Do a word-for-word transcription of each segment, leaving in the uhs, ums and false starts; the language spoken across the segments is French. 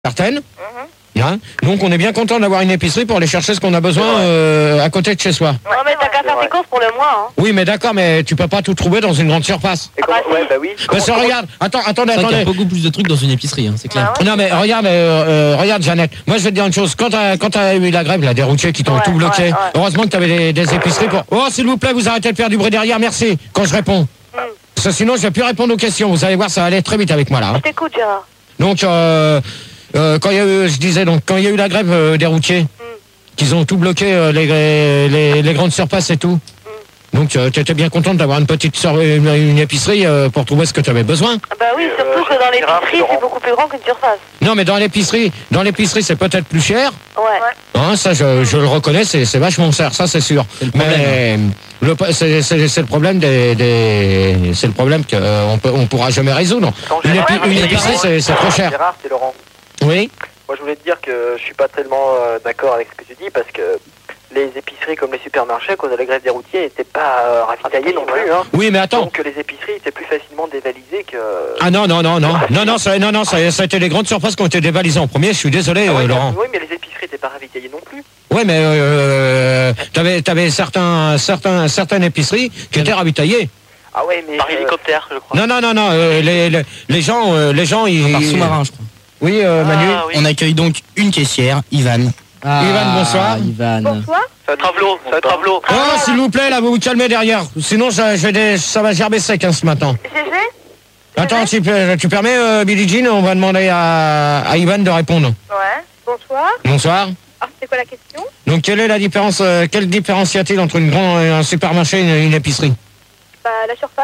certaine. Mm-hmm. Hein, donc on est bien content d'avoir une épicerie pour aller chercher ce qu'on a besoin euh, à côté de chez soi. Non mais t'as qu'à faire tes courses pour le mois. Hein. Oui mais d'accord, mais tu peux pas tout trouver dans une grande surface. Ah bah, si. Ouais bah oui. Parce que regarde, attends, attendez, attendez. Il y a attendez. beaucoup plus de trucs dans une épicerie, hein, c'est clair. Bah ouais. Non mais regarde, euh, euh, regarde Jeannette, moi je vais te dire une chose, quand t'as quand t'as eu la grève là, des routiers qui t'ont Ouais, tout bloqué, ouais, ouais. heureusement que t'avais des, des épiceries pour... Oh s'il vous plaît, vous arrêtez de faire du bruit derrière, merci, quand je réponds. Mm. Parce que sinon je vais plus répondre aux questions, vous allez voir, ça va aller très vite avec moi là. Hein. Je t'écoute Gérard. Donc euh, euh, quand il y a eu, je disais donc, quand il y a eu la grève euh, des routiers, mm. qu'ils ont tout bloqué, euh, les, les, les grandes surfaces et tout. Donc euh, tu étais bien contente d'avoir une petite sur, une, une épicerie euh, pour trouver ce que tu avais besoin. Bah oui, Et, surtout euh, que dans Gérard, l'épicerie, Laurent. c'est beaucoup plus grand qu'une surface. Non mais dans l'épicerie, dans l'épicerie c'est peut-être plus cher. Ouais. Hein, ça je, je le reconnais, c'est, c'est vachement cher, ça c'est sûr. C'est le problème, Mais le, c'est, c'est, c'est le problème des, des c'est le problème qu'on euh, peut on pourra jamais résoudre. Quand Une, Gérard- épi- une épicerie c'est, c'est trop cher. Gérard, c'est Laurent. Oui. Moi je voulais te dire que je suis pas tellement euh, d'accord avec ce que tu dis parce que les épiceries comme les supermarchés à cause de la grève des routiers n'étaient pas euh, ravitaillés non plus. Hein. Oui mais attends. Donc les épiceries étaient plus facilement dévalisées que... Ah non non non non non non ça non non ça, ça a été les grandes surfaces qui ont été dévalisées en premier. Je suis désolé Ah euh, oui, Laurent. oui mais les épiceries n'étaient pas ravitaillées non plus. Ouais mais euh, t'avais t'avais certains certains certaines épiceries qui étaient ravitaillées. Ah ouais mais... Par euh, hélicoptère, je crois. Non non non non euh, les, les les gens euh, les gens ils. Par sous-marin, je crois. Oui euh, Manu. Ah, oui. On accueille donc une caissière, Ivan. Ah, Ivan, bonsoir. Ivan. Bonsoir. Ça va être un vlog, ça va être un vlog. Oh s'il vous plaît là vous vous calmez derrière. Sinon ça je vais des, ça va gerber sec hein, ce matin. G G. Attends tu, peux- tu permets euh, Billie Jean, on va demander à, à Ivan de répondre. Ouais. Bonsoir. Bonsoir. Ah, c'est quoi la question? Donc quelle est la différence euh, quelle différence y a-t-il entre une grande un supermarché et une, une épicerie? Bah la surface.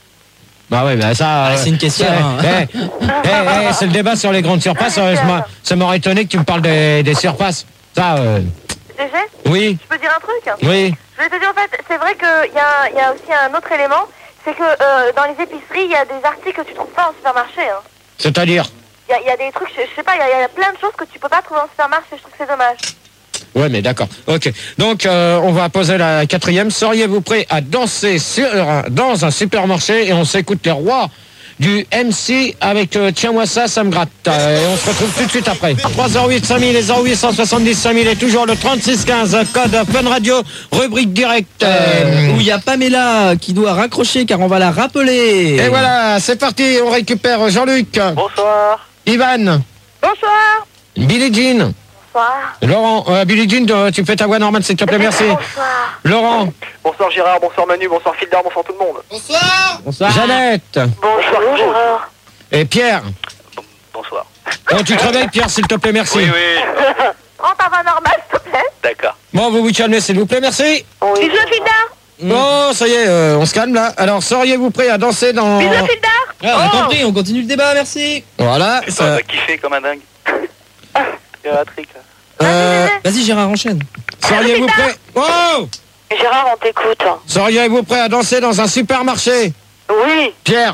Bah ouais, bah ça. Ah, euh, c'est une caissière, c'est- hein. eh, eh, eh, c'est le débat sur les grandes surfaces. euh, je m'a- ça m'aurait étonné que tu me parles des, des surfaces. Ça, euh, G G, oui, je peux dire un truc? oui. Je vais te dire en fait, c'est vrai qu'il y a, y a aussi un autre élément, c'est que euh, dans les épiceries, il y a des articles que tu trouves pas en supermarché. Hein. C'est-à-dire. Il y a, y a des trucs, je, je sais pas, il y, a- y a plein de choses que tu peux pas trouver en supermarché, je trouve que c'est dommage. Ouais, mais d'accord. Ok. Donc, euh, on va poser la quatrième. Seriez-vous prêt à danser sur, dans un supermarché et on s'écoute les rois du M C avec euh, Tiens-moi ça, ça me gratte. Euh, et on se retrouve tout de suite après. trois zéro huit cinq mille et zéro huit cent soixante-dix cinq mille et toujours le trente-six quinze, code Fun Radio, rubrique directe. Euh, où il y a Pamela qui doit raccrocher car on va la rappeler. Et voilà, c'est parti, on récupère Jean-Luc, Bonsoir. Ivan, Bonsoir. Billie Jean, Bonsoir. Laurent, euh, Billie Jean, euh, tu fais ta voix normale s'il te plaît, merci. Bonsoir. Laurent, Bonsoir Gérard, bonsoir Manu, bonsoir Fildar, bonsoir tout le monde. Bonsoir. Jeannette Bonjour Gérard. et Pierre. Bonsoir. Oh, tu te réveilles Pierre s'il te plaît, merci. Oui, oui. Prends ta voix normale, s'il te plaît. D'accord. Bon, vous vous calmez s'il vous plaît, merci. Bisous Fildar. Bon, ça y est, euh, on se calme là. Alors, seriez-vous prêt à danser dans... Bisous Fildar. Ah, on a compris, on continue le débat, merci. Voilà, Ça ça... va kiffer comme un dingue. Il y a un trick là. Euh, Vas-y Gérard, enchaîne. seriez-vous prêt... Oh Gérard, on t'écoute. Seriez-vous prêt à danser dans un supermarché? Oui. Pierre.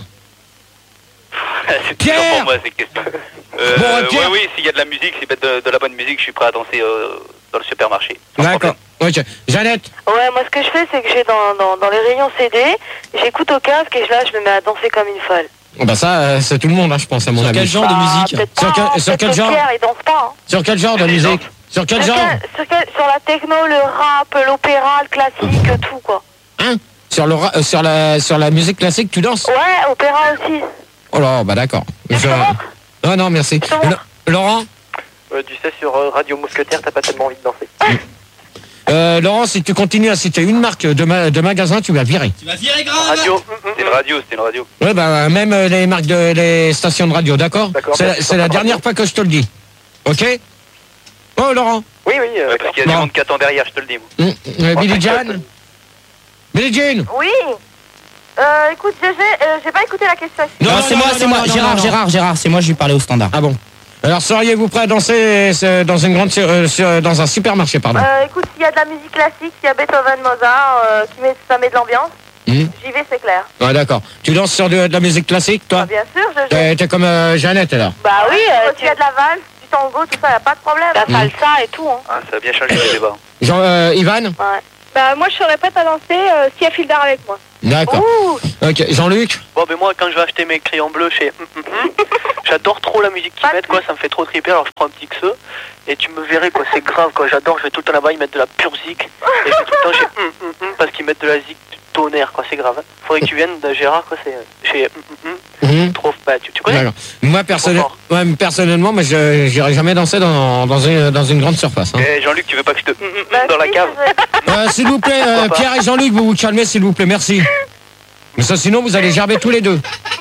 C'est Pierre toujours pour moi ces questions. Euh, Bon, euh, Pierre. Oui, oui, s'il y a de la musique, s'il y a de, de la bonne musique, je suis prêt à danser euh, dans le supermarché. Sans D'accord. problème. Ok. Jeannette. Ouais, moi ce que je fais, c'est que j'ai dans, dans, dans les rayons C D, j'écoute au casque et là, je me mets à danser comme une folle. Bah ça, euh, c'est tout le monde, hein, je pense, à mon Sur avis. quel genre de Ah, musique? peut-être Sur pas, quel- hein, sur peut-être quel que genre Pierre, il danse pas. Hein. Sur quel genre de musique? Sur quel Sur, genre? quel- sur, quel- sur la techno, le rap, l'opéra, le classique, tout quoi. Hein? Sur, le, ra- euh, sur, la, sur la musique classique, tu danses? Ouais, opéra aussi. Oh là, bah d'accord. Je te montre. Non, non, merci. te montre. Le- Laurent Euh, tu sais sur euh, Radio Mousquetaire, t'as pas tellement envie de danser. euh, Laurent, si tu continues à citer une marque de, ma- de magasin, tu vas virer. Tu vas virer grave. Radio. C'était une radio, c'était une radio. Ouais, bah même euh, les marques de les stations de radio, d'accord? D'accord, C'est la- merci, c'est la sur dernière radio. fois que je te le dis. Ok? Oh, Laurent. Oui, oui. Euh, Ouais, parce qu'il y a Bon. du monde qui attend derrière, je te le dis. Moi. Hum, euh, Billie Jean. Billie Jean. Oui. Euh, écoute, G G, euh, j'ai pas écouté la question. Non, Non, non, c'est non, moi, non, c'est non, moi. non, Gérard, non, non. Gérard, Gérard, c'est moi, je lui parlais au standard. Ah bon. Alors, seriez-vous prêt à danser euh, dans une grande sur- euh, sur- dans un supermarché, pardon? Euh, écoute, s'il y a de la musique classique, s'il y a Beethoven, Mozart, euh, qui met, ça met de l'ambiance, Hum. j'y vais, c'est clair. Ouais, d'accord. Tu danses sur de, de la musique classique, Ah, toi? bien sûr, G G. T'es t'es comme euh, Jeannette, alors. Bah oui, euh, s'il y a de la valse, du tango, tout ça, y a pas de problème. La salsa et tout, hein. Ah, ça a bien changé le débat. Jean, euh, Ivan? Ouais. Bah moi, je serais prête à danser euh, s'il y a Fildar avec moi. D'accord. Ouh. Ok, Jean-Luc. Bon, ben moi, quand je vais acheter mes crayons bleus chez... J'adore trop la musique qu'ils mettent, quoi, ça me fait trop triper, alors je prends un petit X E, et tu me verrais, quoi, c'est grave, quoi, j'adore, je vais tout le temps là-bas, ils mettent de la pure zik, et je vais tout le temps chez hum, hum, hum, parce qu'ils mettent de la zik du tonnerre, quoi, c'est grave, hein. Faudrait que tu viennes de Gérard, quoi, c'est chez hum, hum, hum. Mmh. Trop, bah, tu, tu connais? D'accord. Moi, personnellement, ouais, personnellement, moi, je j'irai jamais danser dans, dans, une, dans une grande surface. Hein. Eh, Jean-Luc, tu veux pas que je te hum, hum, hum Bah, dans la si, cave? je vais- Euh, s'il vous plaît, euh, Pierre et Jean-Luc, vous vous calmez, s'il vous plaît, merci. Mais ça, sinon, vous allez gerber tous les deux.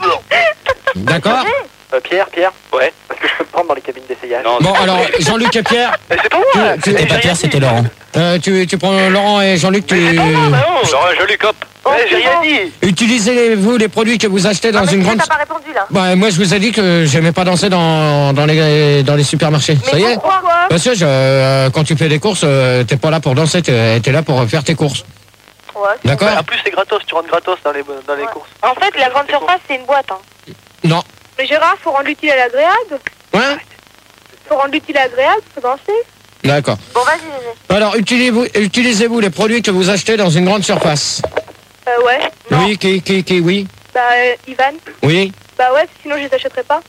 D'accord? Euh, Pierre, Pierre, Ouais. est-ce que je peux te prendre dans les cabines d'essayage? Non, Bon, alors, Jean-Luc et Pierre, mais c'est pas moi, Tu- tu- j'ai C'était pas rien Pierre, dit. c'était Laurent. euh, tu, tu prends Laurent et Jean-Luc, tu... Mais c'est pas moi, bah non, Laurent, Jean-Luc, hop. Oh, Eh, j'ai c'est rien bon. dit. Utilisez-vous les produits que vous achetez dans Ah, mais une tu grande... t'as pas répondu là. Bah, moi, je vous ai dit que j'aimais pas danser dans, dans, les, dans les supermarchés. Mais Ça y est? pourquoi? Parce que je, euh, quand tu fais des courses, euh, t'es pas là pour danser, t'es t'es là pour faire tes courses. Ouais, c'est D'accord? Bah, en plus, c'est gratos, tu rentres gratos dans les, dans les Ouais. courses. En fait, la grande surface, c'est une boîte. Hein. Non. Mais Gérard, faut rendre l'utile à l'agréable. Ouais? Faut rendre l'utile agréable, faut danser. D'accord. Bon, vas-y, Zézé. Alors, utilisez-vous utilisez-vous les produits que vous achetez dans une grande surface? Euh, ouais. Non. Oui, qui, qui, qui, oui. Bah, euh, Ivan. Oui. Bah ouais, sinon je les achèterais pas.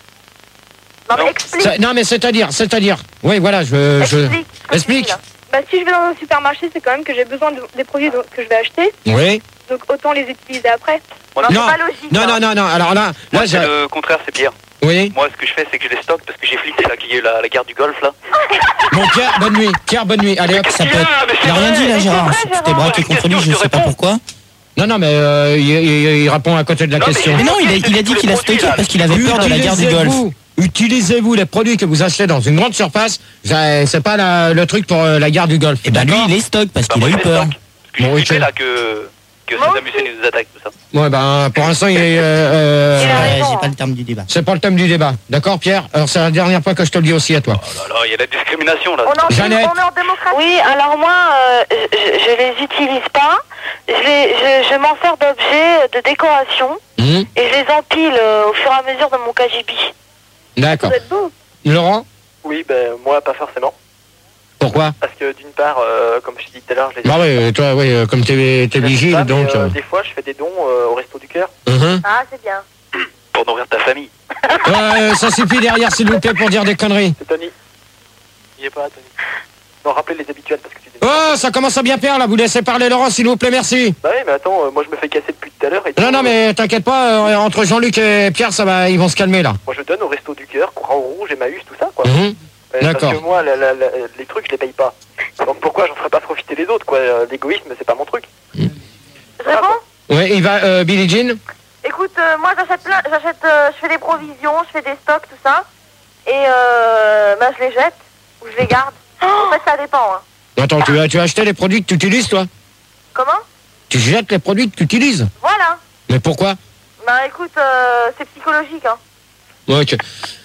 Non, mais Non. explique. Ça- non, mais c'est-à-dire, c'est-à-dire. Oui, voilà, je... je... Explique. ce que tu Explique. dis, là. Bah, si je vais dans un supermarché, c'est quand même que j'ai besoin de- des produits dont- que je vais acheter. Oui. Donc autant les utiliser après. Non, Non. c'est pas logique. Non, hein. non, non, non. Alors là, Moi, là, c'est j'ai... le contraire, c'est Pierre. Oui. Moi, ce que je fais, c'est que je les stocke parce que j'ai flippé là, qu'il y a eu la, la guerre du Golfe là. Bon, Pierre, bonne nuit. Pierre, bonne nuit. Allez, hop. Ça peut Ah, être... mais c'est Il a rien vrai, dit là, mais Gérard. c'est vrai, Tu t'es braqué Gérard. contre lui, je Question, sais je pas réponds. pourquoi. Non, non, mais euh, il, il- il répond à côté de la Non, mais- question. Mais non, il a, il a dit qu'il a stocké parce qu'il avait peur de la guerre du Golfe. Utilisez-vous- Utilisez-vous les produits que vous achetez dans une grande surface. Ça- C'est pas la- le truc pour euh, la guerre du Golfe. Et ben lui, D'accord? il les stocke parce Bah, qu'il a moi, eu je les peur. stocke. Parce que j'ai Bon, flippé ok. là que, que Moi Saddam Hussein nous attaque, tout ça. Ouais, ben, pour l'instant, il est, euh, euh, Il a Ouais, raison, j'ai hein. pas le terme du débat. c'est pas le thème du débat. D'accord, Pierre? Alors, c'est la dernière fois que je te le dis aussi à toi. Oh là là, il y a la discrimination là. On est en, Jeannette. on est en démocratie. Oui, alors moi, euh, je, je les utilise pas. Je, les- je, je m'en sers d'objets de décoration Hum, et je les empile euh, au fur et à mesure de mon cagibi. D'accord. Ça doit être beau. Laurent? Oui, ben moi pas forcément. Pourquoi? Parce que d'une part, euh, comme je t'ai dit tout à l'heure, je les Bah ouais, toi, oui, euh, comme t'es t'es je les vigile, pas, mais, donc... euh, euh, des fois, je fais des dons euh, au Resto du Cœur. mhm. Ah, c'est bien. Pour nourrir ta famille. Euh, ça suffit derrière, s'il vous plaît, pour dire des conneries. C'est Tony. Il est pas, Tony. Non, rappelez les habituels parce que tu dis. Oh, ça commence à bien perdre, là. Vous laissez parler Laurent, s'il vous plaît, merci. Bah oui, mais attends, euh, moi je me fais casser depuis tout à l'heure. et Non, tout, non, euh, mais t'inquiète pas, euh, entre Jean-Luc et Pierre, ça va, ils vont se calmer, là. Moi je donne au Resto du Cœur, Croix Rouge, Emmaüs, tout ça, quoi. Mhm. Euh, D'accord. Parce que moi, la- la- la- les trucs, je les paye pas. Donc pourquoi j'en ferais pas profiter les autres, quoi. Euh, L'égoïsme, c'est pas mon truc. Je réponds? Oui, il va, euh, Billie Jean. Écoute, euh, moi j'achète plein, j'achète, euh, je fais des provisions, je fais des stocks, tout ça. Et euh, ben, je les jette ou je les garde. En fait, ça dépend. Hein. Attends, tu as, tu as acheté les produits que tu utilises, toi? Comment? Tu jettes les produits que tu utilises? Voilà. Mais pourquoi? Ben écoute, euh, c'est psychologique. Hein. Ouais, ok.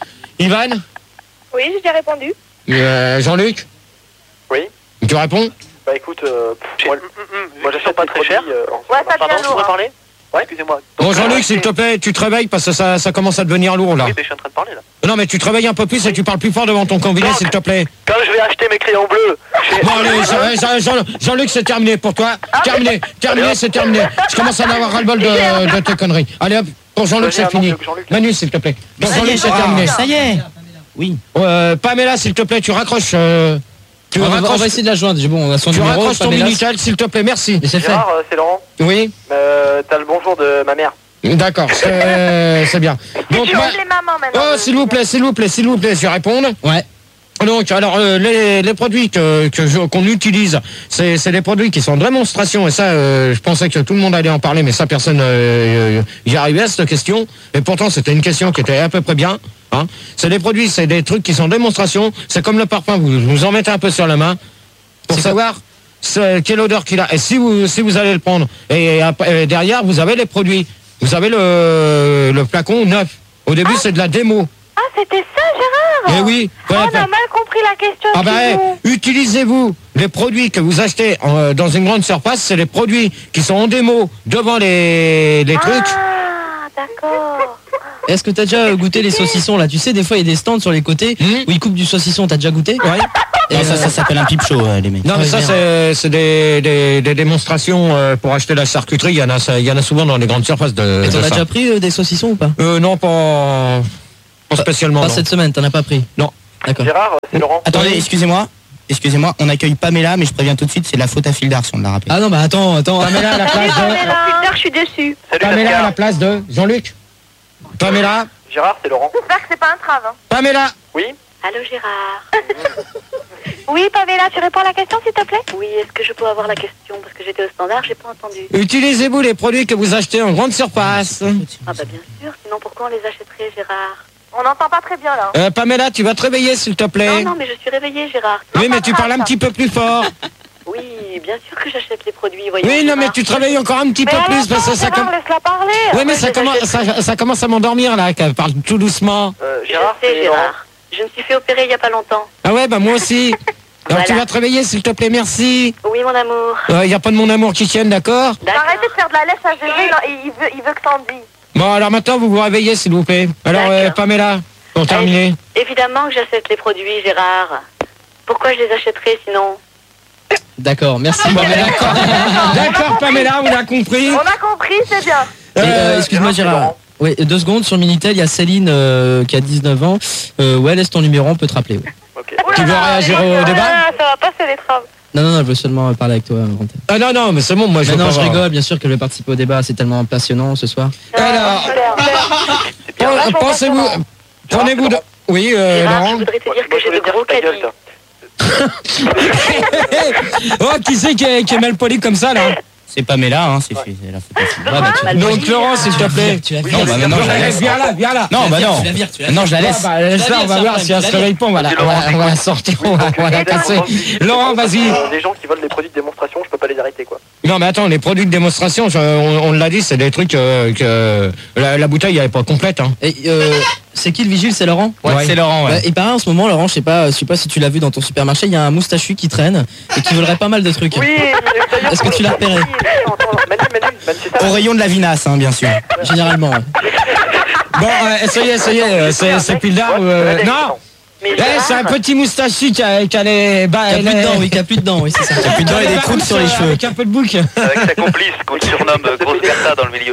Ivan? Oui, j'ai déjà répondu. Euh, Jean-Luc? Oui. Tu réponds? Bah écoute, euh, pff, J'ai- moi, hum, hum, hum, moi vu qu'ils j'achète sont pas des très chers. produits, euh, en Ouais, ça Pardon, devient je lourd. pourrais Hein. parler? Ouais, excusez-moi. Bon, Donc, Jean-Luc, euh, s'il te plaît, tu te réveilles parce que ça, ça commence à devenir lourd, là. Oui, mais je suis en train de parler là. Non, mais tu te réveilles un peu plus et tu parles plus fort devant ton combiné, Donc, s'il te plaît. Quand je vais acheter mes crayons bleus, chez- Bon, allez, Jean- Jean- Jean- Jean-Luc, c'est terminé pour toi. Terminé, terminé, c'est terminé. Je commence à en avoir ras-le-bol de, de tes conneries. Allez, hop, pour Jean-Luc, c'est fini. Manu, s'il te plaît. Pour Ça y est, Jean-Luc, c'est terminé. Gérard, ça y est. Oui. Euh, Pamela, s'il te plaît, tu raccroches. euh, tu On va, on raccroches, va essayer de la joindre. Bon, on a son tu numéro. raccroches ton Pamela. Minitel, s'il te plaît, merci. Mais c'est fait. Gérard, euh, c'est Laurent. Oui, Euh, T'as le bonjour de ma mère. d'accord, c'est c'est bien. Donc, Tu moi- aimes les mamans maintenant. oh, de- s'il vous plaît, s'il vous plaît, s'il vous plaît, je vais répondre. Ouais. Donc, alors, euh, les, les produits que que je- qu'on utilise, c'est c'est des produits qui sont de démonstration. Et ça, euh, je pensais que tout le monde allait en parler, mais ça, personne euh, y arrivait à cette question. Et pourtant, c'était une question qui était à peu près bien. Hein. C'est des produits, c'est des trucs qui sont de démonstration. C'est comme le parfum, vous vous en mettez un peu sur la main pour C'est savoir ce- quelle odeur qu'il a. Et si vous si vous allez le prendre, et, après, et derrière, vous avez les produits. Vous avez le, le flacon neuf. Au début, c'est de la démo. Ah, c'était ça, Gérard. Eh oui. Ah, voilà. on a mal compris la question. Ah bah, Kizou. eh, utilisez-vous les produits que vous achetez en- dans une grande surface, c'est les produits qui sont en démo devant les, les trucs. Ah, d'accord. Est-ce que t'as déjà goûté les saucissons là? Tu sais, des fois il y a des stands sur les côtés Hmm. où ils coupent du saucisson. T'as déjà goûté? Ouais. Non, ça, ça s'appelle un pipe show, euh, les mecs. Non, mais Ouais, ça, merde. c'est c'est des, des, des démonstrations euh, pour acheter la charcuterie. Il y en a, ça- il y en a souvent dans les grandes surfaces de, Et t'en de as ça. déjà pris euh, des saucissons ou pas? Euh, non, pas, pas spécialement. Pas non. cette semaine, t'en as pas pris? Non. D'accord. Gérard, c'est Laurent. Attendez, excusez-moi. Excusez-moi, on accueille Pamela, mais je préviens tout de suite, c'est de la faute à Fildar si on l'a rappelé. Ah non, bah attends, attends. Pamela à la place de, Peter, je suis déçue. Salut Pamela à la Pascal. place de Jean-Luc. Pamela, Gérard, c'est Laurent. J'espère que c'est pas un trave. Hein. Pamela. Oui. Allô Gérard. Oui Pamela, tu réponds à la question s'il te plaît? Oui, est-ce que je peux avoir la question parce que j'étais au standard, j'ai pas entendu. Utilisez-vous les produits que vous achetez en grande surface. Ah bah bien sûr, sinon pourquoi on les achèterait Gérard? On n'entend pas très bien là. Euh, Pamela, tu vas te réveiller s'il te plaît. Non non mais je suis réveillée Gérard. Oui, Non, mais pas tu grave, parles un ça. petit peu plus fort. Oui, bien sûr que j'achète les produits, voyons. Oui, non, mais Gérard. tu te réveilles encore un petit Mais peu à plus parce que ça Gérard, commence. laisse-la parler. Oui, mais Ouais, ça je commence, les ça, ça commence à m'endormir là, qu'elle parle tout doucement. Euh, Je Gérard, sais c'est Laurent. Gérard. Je me suis fait opérer il y a pas longtemps. Ah ouais, bah moi aussi. Alors Voilà. tu vas te réveiller s'il te plaît, merci. Oui mon amour. Il n'y a pas de mon amour qui tienne, d'accord? D'accord. Arrêtez de faire de la laisse à Gégé, non, il il veut, il veut que Sandy. Bon, alors maintenant vous vous réveillez s'il vous plaît. Alors euh, D'accord. Pamela, pour terminer. Évidemment que j'achète les produits Gérard. Pourquoi je les achèterais sinon? D'accord, merci. Ok, Pamela. d'accord, D'accord Pamela, on a compris. On a compris, c'est bien. Et, euh, Euh, excuse-moi Gérard, c'est Gérard. Laurent. Oui, deux secondes sur Minitel, il y a Céline euh, qui a dix-neuf ans. Euh, ouais, laisse ton numéro, on peut te rappeler. Ouais. Ok. Tu veux réagir au débat? Ça va pas, c'est les traves. Non, non, non, je veux seulement parler avec toi. euh, Quentin. Ah non, non, mais c'est bon, moi je Mais veux non, pas je voir. rigole, bien sûr que je vais participer au débat, c'est tellement passionnant ce soir. Alors, C'est bien. pen- pensez-vous, prenez-vous de... Oui, euh, Gérard, je Laurent. voudrais te dire Moi, que je j'ai de voulais dire gros ta gueule, caddies. toi. Oh, qui c'est qui est, qui est mal poli comme ça là? C'est Pamela, hein, c'est fait, c'est la faute à Fildar. Ouais, bah, tu- Mal Donc poli, Laurent, s'il te plaît. Tu la Non, bah maintenant je la laisse. Viens là, viens là. Non, bah non. tu la vires, tu la Non, je la laisse. Ah, bah, laisse-la, on va voir si elle se réveille pas, on va la, on va- on va la sortir, on va, on va la casser. Laurent, vas-y. Euh, Les gens qui volent des produits de démonstration, je peux pas les arrêter quoi. Non mais attends, les produits de démonstration, je- on, on l'a dit, c'est des trucs euh, que la, la bouteille elle est pas complète. Hein. Et, euh, c'est qui le vigile? C'est Laurent? Ouais, Ouais. c'est Laurent, ouais. Ouais, et pareil, en ce moment, Laurent, je sais pas, je sais pas si tu l'as vu dans ton supermarché, il y a un moustachu qui traîne et qui volerait pas mal de trucs. Oui, d'ailleurs, Est-ce que tu l'as repéré? Manu, Manu, Manu, c'est ça. Au rayon de la vinasse, hein, bien sûr. Généralement. Ouais. Bon, euh, ça y est, ça y est, euh, c'est c'est Pildar. euh, non, Mais eh, Gérard, c'est un petit moustachu qui a, qui a les... Bah, Qui a plus les- de dents, oui, qui a plus de dents, oui, c'est ça. Plus de dents et des croûtes sur les cheveux. Avec un peu de bouc. Avec sa complice qu'on surnomme Grosse Bertha dans le milieu.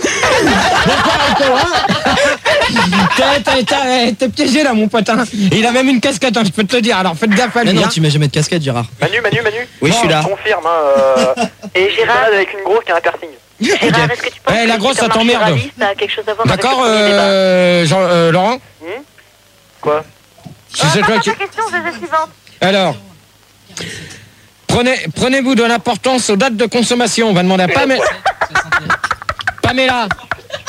T'es- t'es- T'es t'es piégé là, mon pote. Hein. Il a même une casquette, hein, je peux te le dire. Alors faites gaffe à Mais lui. non, hein. tu mets jamais de casquette, Gérard. Manu, Manu, Manu. Oui, je suis là. Je confirme. Hein, euh, Et je suis Gérard, malade avec une grosse qui a un piercing. Gérard, est-ce que tu penses Eh, que la le grosse, ça supermarché t'emmerde. Rallye, ça a quelque chose à voir avec le D'accord, premier débat? euh, Jean- euh, Laurent. Quoi? Si c'est Euh, toi passe qui... à ta question, Gégé suivante. Alors, prenez, prenez-vous de l'importance aux dates de consommation. On va demander à Pamela. Pamela.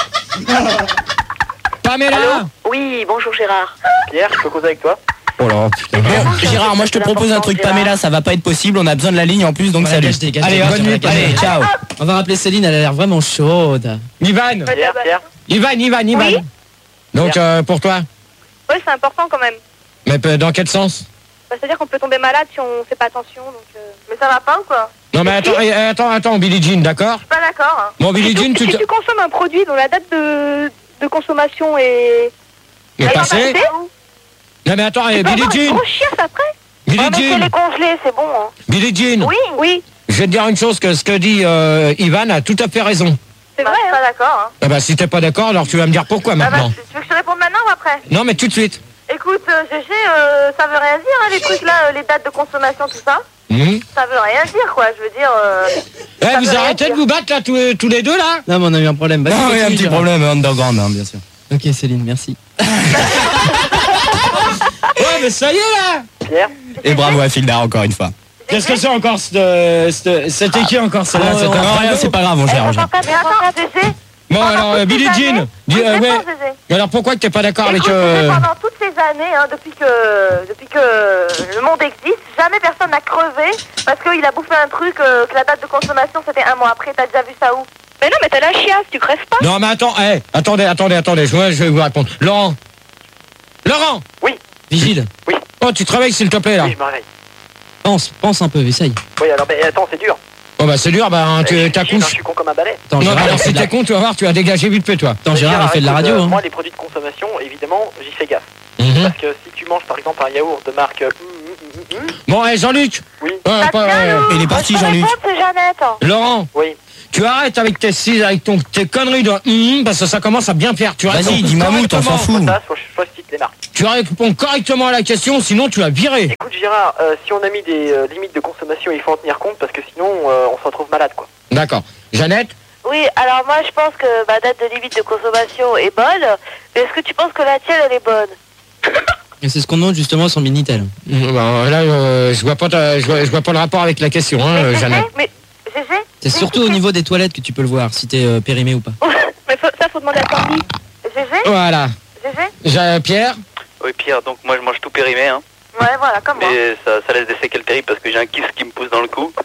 Pamela. Oui, bonjour Gérard. Pierre, je peux causer avec toi? Oh là, putain. Bon, Gérard, moi je te propose un truc, Pamela, ça va pas être possible, on a besoin de la ligne en plus, donc Voilà, salut. gâche des, gâche Allez, des, hop, bonne nuit, allez, ciao. On va rappeler Céline, elle a l'air vraiment chaude. Ivan. Pierre, Pierre. Ivan, Ivan, Ivan. Oui. Donc, euh, pour toi. Oui, c'est important quand même. Mais euh, dans quel sens? Bah, c'est-à-dire qu'on peut tomber malade si on fait pas attention. Donc, euh... Mais ça va pas ou quoi? Non, mais attends, eh, attends, attends, Billie Jean, d'accord? Pas d'accord. Hein. Bon, Billie Jean, tu Si te... tu consommes un produit dont la date de, de consommation est... est est passé? passée, Non, mais attends, eh, tu peux Billie avoir une Jean. grosse chiasse après. Billie Ouais, mais si elle Jean. est congelée, c'est bon. Hein. Billie Jean. Oui, oui. Je vais te dire une chose, que ce que dit euh, Ivan a tout à fait raison. C'est vrai. Je suis pas d'accord. Hein. Ah bah, si t'es pas d'accord, alors tu vas me dire pourquoi Ah bah, maintenant. tu veux que je te réponde maintenant ou après? Non, mais tout de suite. Écoute, euh, Gégé, euh, ça veut rien dire, hein, les trucs là, euh, les dates de consommation, tout ça. Hum. Ça veut rien dire, quoi. Je veux dire... Euh... Eh, Ça vous veut rien arrêtez de dire. vous battre là, tous, tous les deux là? Non, mais on a eu un problème. Bah, Non, continue, il y a un petit Gérard. problème, underground, hein, bien sûr. Ok, Céline, merci. Ouais, mais ça y est là. Pierre. Et bravo à Fildar encore une fois. Qu'est-ce que c'est encore cette... cette- C'était qui encore celle-là? Ah, C'était ouais, un Non, rien, radeau c'est pas grave, on gère, on gère. Mais attends, Gégé. Bon, alors, euh, Billie Jean. Dis, euh, ouais. Gégé. Alors, pourquoi que t'es pas d'accord avec... Écoute, euh, pendant toutes ces années, hein, depuis que depuis que le monde existe, jamais personne n'a crevé parce qu'il a bouffé un truc euh, que la date de consommation c'était un mois après. T'as déjà vu ça où? Mais non, mais t'as la chiasse, tu crèves pas. Non, mais attends, eh, attendez, attendez, attendez, je, je vais vous répondre. Laurent. Laurent. Vigile, Oh, tu travailles s'il te plaît là. Oui, je me réveille. pense, pense un peu, essaye. Oui, alors, mais attends, c'est dur. Oh bah c'est dur, bah hein, Eh, je tu suis jeune, Je t'accouches. suis con comme un balai. Attends, Non, Gérard, alors il fait si de la- t'es con, tu vas voir, tu vas dégager vite fait toi. Attends, Gérard, il fait de la écoute, radio, euh, hein. Moi, les produits de consommation, évidemment, j'y fais gaffe. Mhm. Parce que si tu manges par exemple un yaourt de marque euh, hum, hum, hum, Bon, et Jean-Luc. Oui. Euh, Bah, pas, tiens, euh, Lou. il est parti, Moi, je peux Jean-Luc. répondre, c'est Jeannette. Laurent, Oui. tu arrêtes avec tes six, avec ton, tes conneries de hum, parce que ça commence à bien faire. Tu Vas-y, réponds dis mammouth, on s'en correctement. fout. Ça, soit, soit je cite les marques. Tu réponds correctement à la question, sinon tu as viré. Écoute Gérard, euh, si on a mis des euh, limites de consommation, il faut en tenir compte parce que sinon euh, on se retrouve malade quoi. D'accord. Jeannette? Oui, alors moi je pense que ma date de limite de consommation est bonne, mais est-ce que tu penses que la tienne elle est bonne? Et c'est ce qu'on demande justement sur Minitel. Mmh, bah, là, euh, je vois pas, ta- je vois, je vois pas le rapport avec la question, hein, Mais euh, Gégé, Jeannette. mais Gégé, C'est surtout au niveau des toilettes que tu peux le voir, si t'es euh, périmé ou pas. mais faut- ça faut demander à Tanguy. Gégé, Voilà. Gégé, J'ai- Pierre? Oui, Pierre, donc moi je mange tout périmé, hein. ouais voilà comme moi. Mais ça, ça laisse des séquelles terribles parce que j'ai un kiff qui me pousse dans le cou.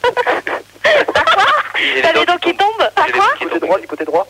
J'ai T'as les dents qui tombent? À J'ai les quoi? dents qui Côté tombent. droit, du côté droit.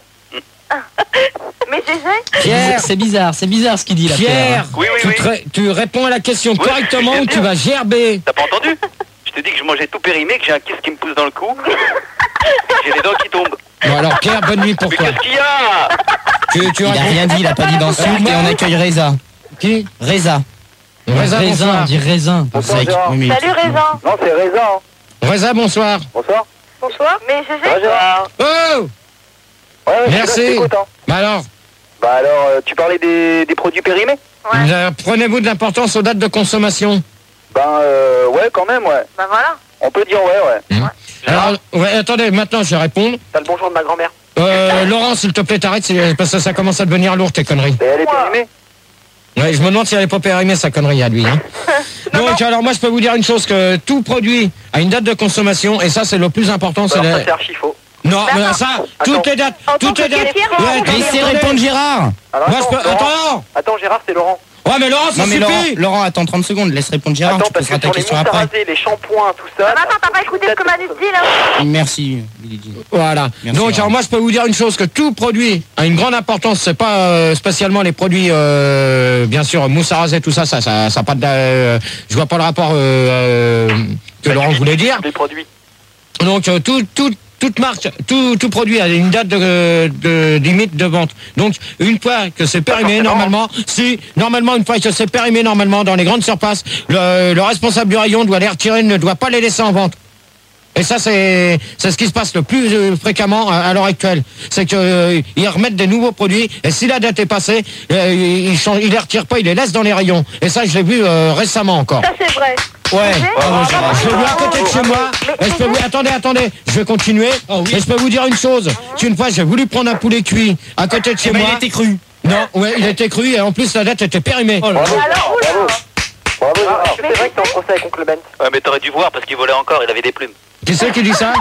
Mais Gégé, Pierre? C'est bizarre, c'est bizarre ce qu'il dit là. Pierre, Oui, oui, tu, oui. te ré- tu réponds à la question Oui, correctement je ou viens tu de vas gerber? T'as pas entendu? Je te dis que je mangeais tout périmé, que j'ai un kiff qui me pousse dans le cou. J'ai les dents qui tombent. Bon alors Pierre, bonne nuit pour Mais toi. qu'est-ce qu'il y a? Tu, tu Il a réponds- rien dit, il a pas dit d'insulte et on accueille Reza. Qui? Reza. Reza, Raisin, bonsoir. on dit raisin. Bonsoir Sec. Gérard. Oui, mais- salut Raisin. Non c'est Reza. Hein. Reza, bonsoir. Bonsoir. Bonsoir. Mais Ça va Gégé, Gérard? Oh! Ouais, ouais, je suis là, Merci. je t'écoute, hein. Bah alors, Bah alors euh, tu parlais des, des produits périmés? ouais, euh, prenez-vous de l'importance aux dates de consommation. Ben euh, ouais quand même ouais. bah voilà. On peut dire ouais ouais. Alors, ouais, attendez, maintenant je vais répondre. T'as le bonjour de ma grand-mère. Euh, Laurent, s'il te plaît, t'arrêtes, c'est- parce que ça commence à devenir lourd, tes conneries. Et elle est périmée? Ouais, je me demande si elle est pas périmée, sa connerie à lui. Hein. Donc, alors moi, je peux vous dire une chose, que tout produit a une date de consommation, et ça, c'est le plus important. c'est Alors la- ça c'est archi faux. Non, Mais mais attends. ça, Attends. toutes les dates, En tant toutes que les dates. caissière, Ouais, on attendez, Laissez attendez. répondre Gérard. Alors Moi, je peux... attends, Laurent. Attends. Attends Gérard c'est Laurent. Ouais, mais Laurent, ça Non mais Laurent, suffit. Laurent, attends trente secondes, laisse répondre Gérard, Attends tu parce que poseras ta sur les question mousses à après. raser, les shampoings, tout ça. Ah bah attends, t'as pas écouté ce que Manu dit là? Merci, Lydie. Voilà. Merci, Donc, Laurent. alors moi, je peux vous dire une chose, que tout produit a une grande importance. C'est pas euh, spécialement les produits, euh, bien sûr, mousse à raser, tout ça, ça, ça, ça a pas de, euh, je vois pas le rapport euh, euh, que Laurent voulait dire. Les produits. Donc, euh, tout, tout, toute marque, tout, tout produit a une date de, de limite de vente. Donc, une fois que c'est périmé, forcément. normalement, si, normalement, une fois que c'est périmé, normalement, dans les grandes surfaces, le, le responsable du rayon doit les retirer, ne doit pas les laisser en vente. Et ça, c'est c'est ce qui se passe le plus euh, fréquemment à, à l'heure actuelle. C'est que euh, ils remettent des nouveaux produits, et si la date est passée, euh, ils, changent, ils les retirent pas, ils les laissent dans les rayons. Et ça, je l'ai vu euh, récemment encore. Ça c'est vrai. Ouais. Gégé, Bravo, Gérard. Je l'ai vu à côté de chez moi. Mais Et je peux vous... Attendez, attendez, je vais continuer. Et je peux vous dire une chose. Une fois, j'ai voulu prendre un poulet cuit à côté de chez Eh ben, moi. il était cru. Non, ouais, il était cru et en plus la date était périmée. Bravo, alors, Gérard, oula. bravo. Bravo Gérard. Mais C'est vrai que t'es en procès avec Oncle Ben. Ouais, mais t'aurais dû voir parce qu'il volait encore, il avait des plumes. Qui c'est qui dit ça?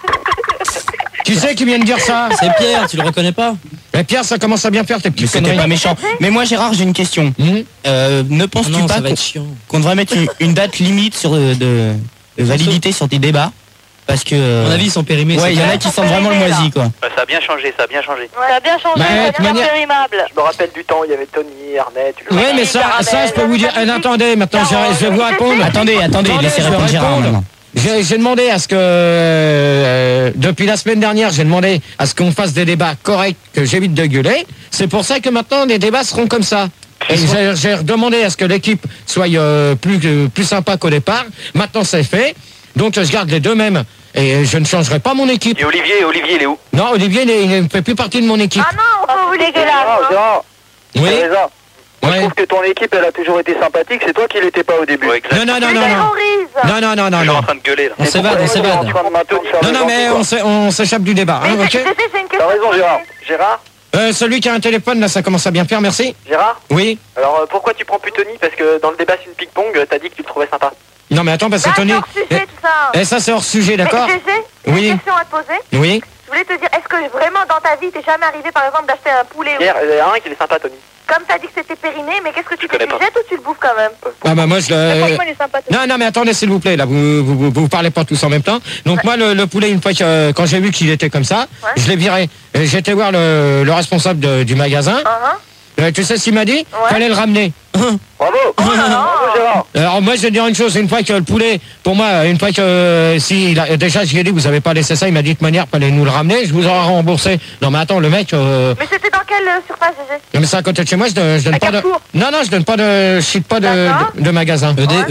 Qui c'est qui vient de dire ça? C'est Pierre, tu le reconnais pas? Et Pierre, ça commence à bien faire tes Mais petites c'était conneries. pas méchant. Mais moi Gérard, j'ai une question. Hum Euh, ne Ah penses-tu non, pas ça va qu'on être chiant. qu'on devrait mettre une, une date limite sur euh, de, de validité sur tes débats? Parce que... À mon avis, ils sont périmés. ouais, c'est il y en clair. a qui sentent vraiment le moisi quoi. Ouais, ça a bien changé, ça a bien changé. Ouais, ça a bien changé, Bah, ça de toute devient manière- périmable. Je me rappelle du temps, il y avait Tony, Arnett, tu le Oui, rappelles. mais ça, ça, je peux vous dire. Eh, attendez, maintenant, je, je vais vous répondre. Attendez, attendez, Attendez, laissez je vais répondre Gérard répondre. maintenant. J'ai j'ai demandé à ce que, euh, depuis la semaine dernière, j'ai demandé à ce qu'on fasse des débats corrects, que j'évite de gueuler. C'est pour ça que maintenant, les débats seront comme ça. Et j'ai j'ai demandé à ce que l'équipe soit euh, plus, euh, plus sympa qu'au départ. Maintenant, c'est fait. Donc, je garde les deux mêmes. Et je ne changerai pas mon équipe. Et Olivier, Olivier, il est où? Non, Olivier, il est- il ne fait plus partie de mon équipe. Ah non, on peut vous dégueulasse. Gérard, Gérard, Oui. c'est Reza. Moi, je Ouais. trouve que ton équipe, elle a toujours été sympathique. C'est toi qui l'étais pas au début. Ouais, exact. Non, non, non, Tu non, non. terrorises. Non, non, non, non, Toujours en non. train de gueuler là. On s'évade, on Pourquoi s'évade. tu es en train de maintenant de faire Non, le non, gentil, mais quoi. on s'é- on s'échappe du débat, hein, Mais ok? Gégé, j'ai une question. T'as raison, à te Gérard. poser. Gérard Euh, celui qui a un téléphone, là, ça commence à bien faire, merci. Gérard Oui. Alors, euh, pourquoi tu prends plus Tony? Parce que dans le débat sur une ping-pong, euh, t'as dit que tu le trouvais sympa. Non, mais attends, parce que Ah, Tony... c'est hors sujet, tout ça. Et ça, c'est hors sujet, d'accord? Mais Gégé, j'ai Oui. une question à te poser. Oui. Je voulais te dire, est-ce que vraiment dans ta vie, t'es jamais arrivé par exemple d'acheter un poulet ou- Hier, il y en a un qui est sympa, Tony. Comme t'as dit que c'était périmé, mais qu'est-ce que tu Je fais? Tu connais le pas. jettes ou tu le bouffes quand même? Ah bah moi, je Mais le... Franchement, il est sympa. Tony. Non, non, mais attendez, s'il vous plaît, là, vous vous, vous, vous parlez pas tous en même temps. Donc moi, le, le poulet, une fois que, euh, quand j'ai vu qu'il était comme ça, Ouais. je l'ai viré. Et j'ai été voir le, le responsable de- du magasin. Uh-huh. Euh, tu sais ce qu'il m'a dit? Ouais. Fallait le ramener. Bravo Bravo, Gérard. Alors moi, je vais dire une chose, une fois que le poulet, pour moi, une fois que, euh, si, il a- déjà, je lui ai dit, vous avez pas laissé ça, il m'a dit de toute manière, fallait nous le ramener, je vous aurais remboursé. Non, mais attends, le mec, euh, Mais c'était dans quelle euh, surface, Gégé? non, mais c'est à côté de chez moi, je, donne- je donne À pas de... Carrefour. Non, non, je donne pas de, je cite pas de, D'accord. de, de magasin. E D, Ouais. E D.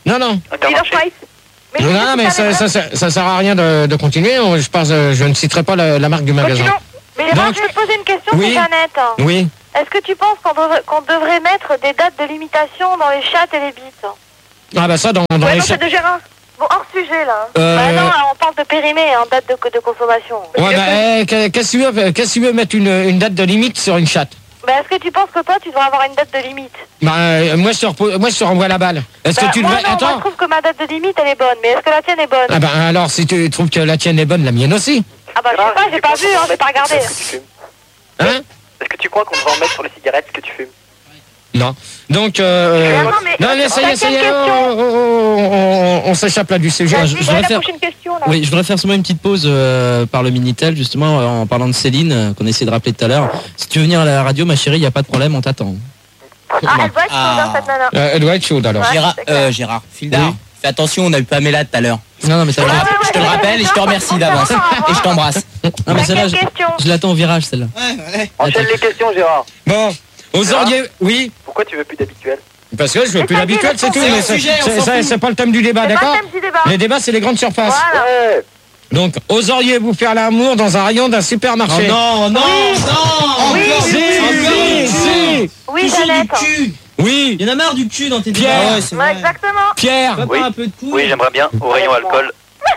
Non, non. Leader Price. Mais Non, je sais non, que mais t'as ça, raison. ça, ça, ça sert à rien de, de continuer. On- Je pense, euh, je ne citerai pas la, la marque du magasin. Continuons. Mais Gérard, Donc- je vais te poser une question, Oui. c'est Jeannette. Oui. Est-ce que tu penses qu'on devrait, qu'on devrait mettre des dates de limitation dans les chattes et les bites? Ah bah ça, dans, dans Ouais, les non, cha- c'est de Gérard. Bon, hors sujet, là. hein. Euh, Bah non, on parle de périmé, hein, date de, de consommation. Ouais, bah, eh, qu'est- qu'est-ce que tu veux, qu'est-ce que tu veux mettre une, une date de limite sur une chatte? Bah, est-ce que tu penses que toi, tu devrais avoir une date de limite? Bah, euh, moi, je te repose- moi, je te renvoie la balle. Est-ce Bah, que tu moi, devrais... non, moi, Attends. je trouve que ma date de limite, elle est bonne. Mais est-ce que la tienne est bonne? Ah bah, alors, si tu trouves que la tienne est bonne, la mienne aussi. Ah bah, je sais pas, j'ai pas vu, hein, j'ai pas regardé. Est-ce que tu fumes Hein? Est-ce que tu crois qu'on devrait en mettre sur les cigarettes ce que tu fumes? Non. Donc, euh... Non, mais- non, mais ça y est, ça y est, Quelle on, question on- on- on s'échappe là du sujet. Ah, je- je voudrais la faire- prochaine question, là. Oui, je voudrais faire seulement une petite pause euh, par le Minitel, justement, euh, en parlant de Céline, euh, qu'on essaie de rappeler tout à l'heure. Si tu veux venir à la radio, ma chérie, il n'y a pas de problème, on t'attend. Ah, elle doit être chaude, hein, cette nana. Euh, elle doit être chaude, alors. Ouais. Gérard, c'est clair. euh, Gérard, Fildar, Oui. fais attention, on a eu Pamela tout à l'heure. Non, non, mais t'as Ouais, raison. ouais, Je te le ouais, rappelle et je te remercie d'avance. Et je t'embrasse. Non, mais T'as celle-là, quelle je, question? je l'attends au virage, celle-là. Enchaîne les questions, Gérard. Bon, osauriez... Oui, Pourquoi tu veux plus d'habituel? parce que je veux plus Mais l'habituel, c'est tout. c'est Mais un c'est sujet, on c'est- s'en c'est- fout. c'est pas le thème du débat, C'est pas d'accord? le thème du débat. Les débats, c'est les grandes surfaces. Voilà. Ouais. Donc, oseriez-vous faire l'amour dans un rayon d'un supermarché? non, non, non, Oui. Si, si, si. Oui, Jeannette. cul. Oui, Il y en a marre du cul dans tes Pierre. débats. Ouais, c'est Ouais, vrai. exactement. Pierre. Oui. un peu de couilles. Oui, j'aimerais bien, au rayon alcool.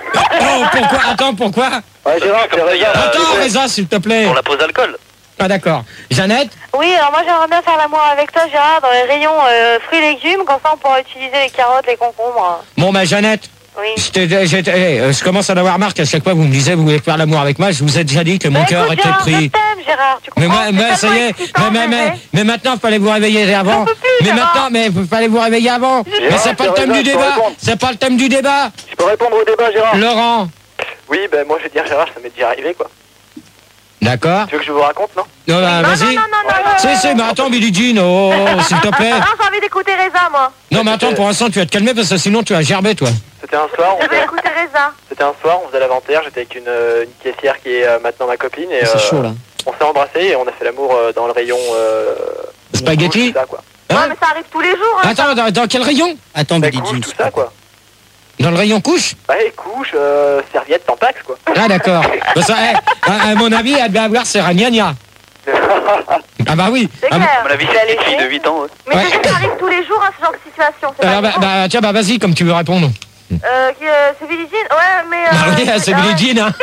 Oh, pourquoi? Attends, pourquoi? Ouais, Gérard, c'est Comme ça, il y a- raison. Attends, euh, Reza, s'il te plaît. Pour la pause alcool. Ah, d'accord. Jeannette? Oui, alors moi j'aimerais bien faire l'amour avec toi, Gérard, dans les rayons euh, fruits et légumes, comme ça on pourra utiliser les carottes, les concombres. Bon, bah, Jeannette, Oui. je, t'ai- j'ai- eh, euh, je commence à en avoir marre qu'à chaque fois vous me disiez vous voulez faire l'amour avec moi. Je vous ai déjà dit que mon Bah, cœur écoute, était Gérard, pris. je t'aime, Gérard, tu Mais comprends? moi, C'est moi, ça y tellement est, excitant, mais, mais, mais, bébé. mais maintenant, il fallait vous réveiller avant. J'en peux plus, Mais Gérard. maintenant, mais il fallait vous réveiller avant. Mais Gérard, c'est pas le tu as thème raison, du je peux débat. répondre. C'est pas le thème du débat. Je peux répondre au débat, Gérard? Laurent. Oui, ben moi je vais dire Gérard, ça m'est déjà arrivé quoi. D'accord. Tu veux que je vous raconte, non? Non, bah, Non, non, vas-y. non, non, non, non. Si, si, mais attends, Billie Jean, oh, oh, s'il te plaît. Non, j'ai envie d'écouter Reza, moi. Non, mais attends, pour l'instant, tu vas te calmer parce que sinon, tu vas gerber, toi. C'était un soir, on Je veux faisait, écouter Reza. c'était un soir, on faisait l'inventaire, j'étais avec une, euh, une caissière qui est euh, maintenant ma copine et C'est euh, chaud, là. on s'est embrassés et on a fait l'amour euh, dans le rayon euh, Spaghetti. couche, tout ça quoi. Ouais, Hein? mais ça arrive tous les jours, hein. Attends, dans, dans quel rayon? Attends, Bah, Billy couche, Jean. tout ça quoi. Dans le rayon couche? Ouais, couche, euh, serviette, tampax quoi. Ah, d'accord. Bah, ça, eh, à, à mon avis, elle doit avoir ses ragnagnas. Ah, bah oui. C'est Ah, clair. À mon avis, Tu c'est l'as une fille laissé de huit ans. ouais. Mais Ouais. tu sais que ça arrive tous les jours, hein, ce genre de situation. C'est alors, pas bah, évident. bah, tiens, bah, vas-y, comme tu veux répondre. Euh, qui, euh, c'est Billie Jean? Ouais, mais... Euh, Bah oui, c'est ah ouais. Billie Jean,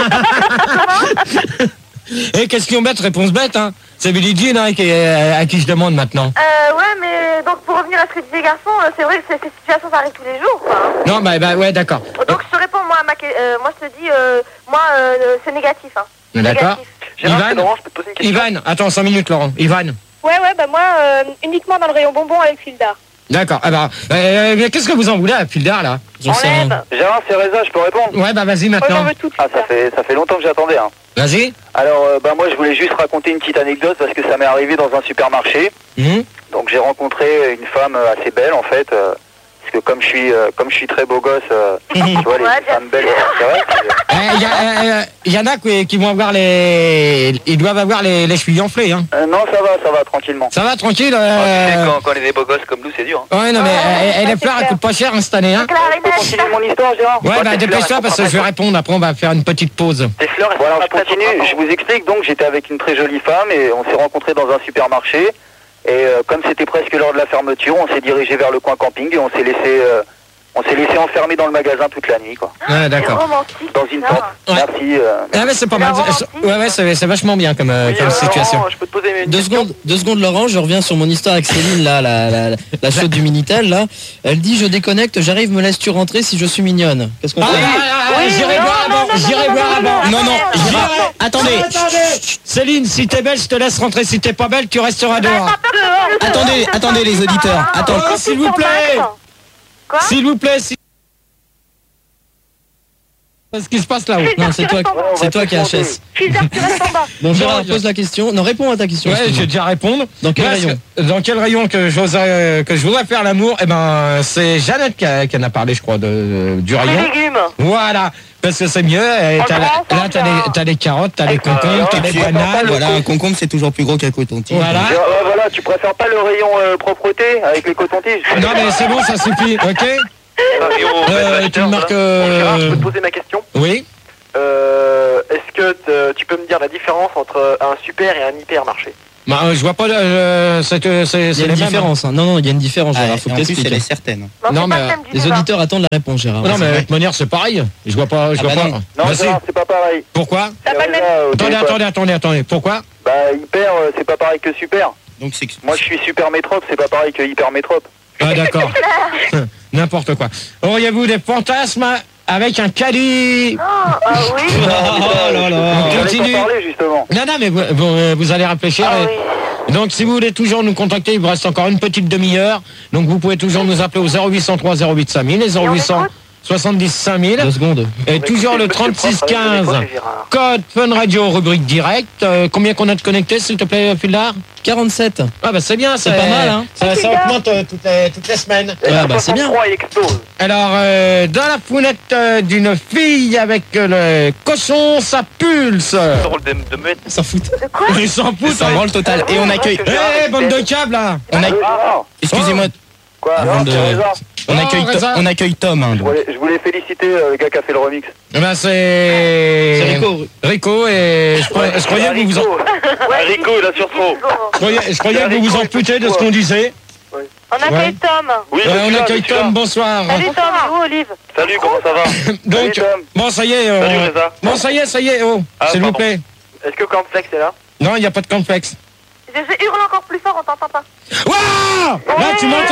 hein. Et question bête, réponse bête, hein. C'est Billie Jean, hein, qui est- à qui je demande maintenant. Euh, ouais, mais donc pour revenir à ce que disait garçon, euh, c'est vrai que ces ces situations ça arrive tous les jours, quoi. hein. Non, bah, bah ouais, d'accord. Donc je te réponds, moi, à ma, que- euh, moi je te dis, euh, moi, euh, c'est négatif, hein. D'accord. Négatif. Gérard, Ivan c'est Laurent, je peux te poser une question? Ivan, attends, cinq minutes, Laurent. Ivan. Ouais, ouais, bah moi, euh, uniquement dans le rayon bonbons avec Fildar. D'accord. Ah bah, euh, mais qu'est-ce que vous en voulez à Fildar, là? J'en sais rien. Enlève. Gérard, c'est Reza, je peux répondre? Ouais, bah, vas-y, Moi, j'en maintenant. veux tout, Ah, ça fait, ça fait longtemps que j'attendais hein. Vas-y. Alors, euh, bah, moi, je voulais juste raconter une petite anecdote parce que ça m'est arrivé dans un supermarché. Hum. Donc, j'ai rencontré une femme euh, assez belle, en fait. euh, parce que comme je suis, euh, comme je suis très beau gosse, euh, tu vois, les Ouais, bien femmes belles, c'est vrai. c'est- Il y, a, euh, y en a qui, qui vont avoir les... Ils doivent avoir les, les chevilles enflées, hein. Euh, non, ça va, ça va, tranquillement. Ça va, tranquille Ah, tu sais, euh... quand, quand on est des beaux gosses comme nous, c'est dur. hein. Ouais, non, mais Ah, euh, et ça, les c'est fleurs, elles clair. coûtent pas cher, hein, cette année, hein. Je peux Clarinette. continuer mon histoire, Gérard? Ouais, Toi, bah, tes fleurs, dépêche-toi elles parce sont que je vais pas répondre. Après, on va faire une petite pause. Tes fleurs, elles Voilà, sont je pas prêtes continue. encore. Je vous explique. Donc, j'étais avec une très jolie femme et on s'est rencontrés dans un supermarché. Et euh, comme c'était presque l'heure de la fermeture, on s'est dirigé vers le coin camping et on s'est laissé, euh, on s'est laissé enfermer dans le magasin toute la nuit, quoi. Ouais, C'est d'accord. romantique. Dans une ça. tente. Ouais. Merci. euh, Ah, mais c'est pas C'est mal. la romantique. Ouais, ouais, c'est c'est vachement bien comme, euh, oui, comme euh, situation. Laurent, je peux te poser une Deux question? secondes, deux secondes, Laurent, je reviens sur mon histoire avec Céline, là, la, la, la chaude du Minitel, là. Elle dit, je déconnecte, j'arrive, me laisses-tu rentrer si je suis mignonne? Qu'est-ce qu'on Ah, fait? ah, ah, Oui, j'irai non, voir non, avant. non, non, J'irai non, voir non, avant. non, Non, non, Attendez, Gérard, attendez, Céline, si t'es belle, je te laisse rentrer. Si t'es pas belle, tu resteras dehors. attendez, attendez les auditeurs, attendez. Oh, s'il vous plaît. Quoi? S'il vous plaît, si... Qu'est-ce qui se passe là-haut? Non, c'est toi, Ouais, on c'est va toi tous qui as monter. H S. Fildar, tu restes en bas. Bon, Gérard, je- pose la question. Non, réponds à ta question. Ouais, je excuse-moi. vais déjà répondre. Dans quel Moi, rayon? ce- Dans quel rayon que j'oserais, que je voudrais faire l'amour? Eh ben, c'est Jeannette qui, a- qui en a parlé, je crois, de, du Les rayon. légumes. Voilà, parce que c'est mieux. Et On t'as le la- prend là, ensemble, t'as les, là. t'as les carottes, t'as les Euh, concombres, t'as ouais, les tu préfères pas bananes. le- Voilà, un concombre, c'est toujours plus gros qu'un coton-tige. Voilà. Ouais, voilà, tu préfères pas le rayon euh, propreté avec les cotons-tiges? Non mais c'est bon, ça suffit, ok? Et au Euh, Best tu me Busters, marques... là. euh, Gérard, je peux te poser ma question? Oui. Euh, Est-ce que te- tu peux me dire la différence entre un super et un hypermarché? Bah, euh, je vois pas... Euh, c'est c'est- Il y c'est a les une mêmes. différence. Hein. Non, non, il y a une différence, Ah, Gérard. et Faut en que plus, elle est t'expliques. certaine. Non, Non, c'est mais, pas le thème du Les débat. auditeurs attendent la réponse, Gérard. Non, mais vrai. de toute manière, c'est pareil. Je vois pas... Je Ah vois bah pas. non. Non, Bah, si. Gérard, c'est pas pareil. Pourquoi? T'as pas le même- Résa, au Attendez, téléphone. attendez, attendez, attendez. Pourquoi? Bah, hyper, euh, c'est pas pareil que super. Donc c'est Moi, je suis super métrope, c'est pas pareil que hyper métrope. Ah, d'accord. N'importe quoi. Auriez-vous des fantasmes avec un caddie? Ah, ah oui. Oh là là. On J'allais continue. t'en parler, justement. Non, non, mais vous, vous, vous allez réfléchir. Ah et- oui. Donc, si vous voulez toujours nous contacter, il vous reste encore une petite demi-heure. Donc, vous pouvez toujours nous appeler au zéro huit cent trois zéro huit cinq mille et zéro huit cent soixante-dix cinq mille. Deux secondes. Et toujours le trente-six quinze. Code Fun Radio, rubrique direct. Euh, combien qu'on a de connectés, s'il te plaît, Fildar? quarante-sept. Ah, bah, c'est bien, C'est pas mal, hein. Ça, ça augmente euh, toutes, les, toutes les semaines. Ah, bah, c'est bien. soixante-trois, il explose. Alors, euh, dans la founette euh, d'une fille avec euh, le cochon, ça pulse. Drôle de, de muette. On s'en fout. De quoi? Ils s'en foutent. ça rend le total. Et on accueille. Eh, bande de câbles, là. On a- Ah, Excusez-moi. quoi? Avant Non, de- c'est Résa. On Oh, accueille, To- Reza. on accueille Tom. hein, Je donc. voulais, je voulais féliciter euh, le gars qui a fait le remix. Eh ben, c'est... C'est Rico. Rico, et je, croyais- je croyais que vous vous en... Ouais, Rico, il a sur trop. Je croyais, je croyais que vous vous en foutez de ce qu'on disait. On accueille Ouais. Tom. Oui, Ouais, je suis on là, accueille je suis là. Tom, bonsoir. Salut Tom, et où Olive? Salut, comment ça va? Donc, Salut, Tom. bon, ça y est. euh, Salut, Reza. bon, ça y est, ça y est, oh, Ah, s'il vous pardon. plaît. Est-ce que Cornflakes est là? Non, il n'y a pas de complexe. Je, je hurle encore plus fort, on t'entend pas. Waouh! Là, tu m'entends?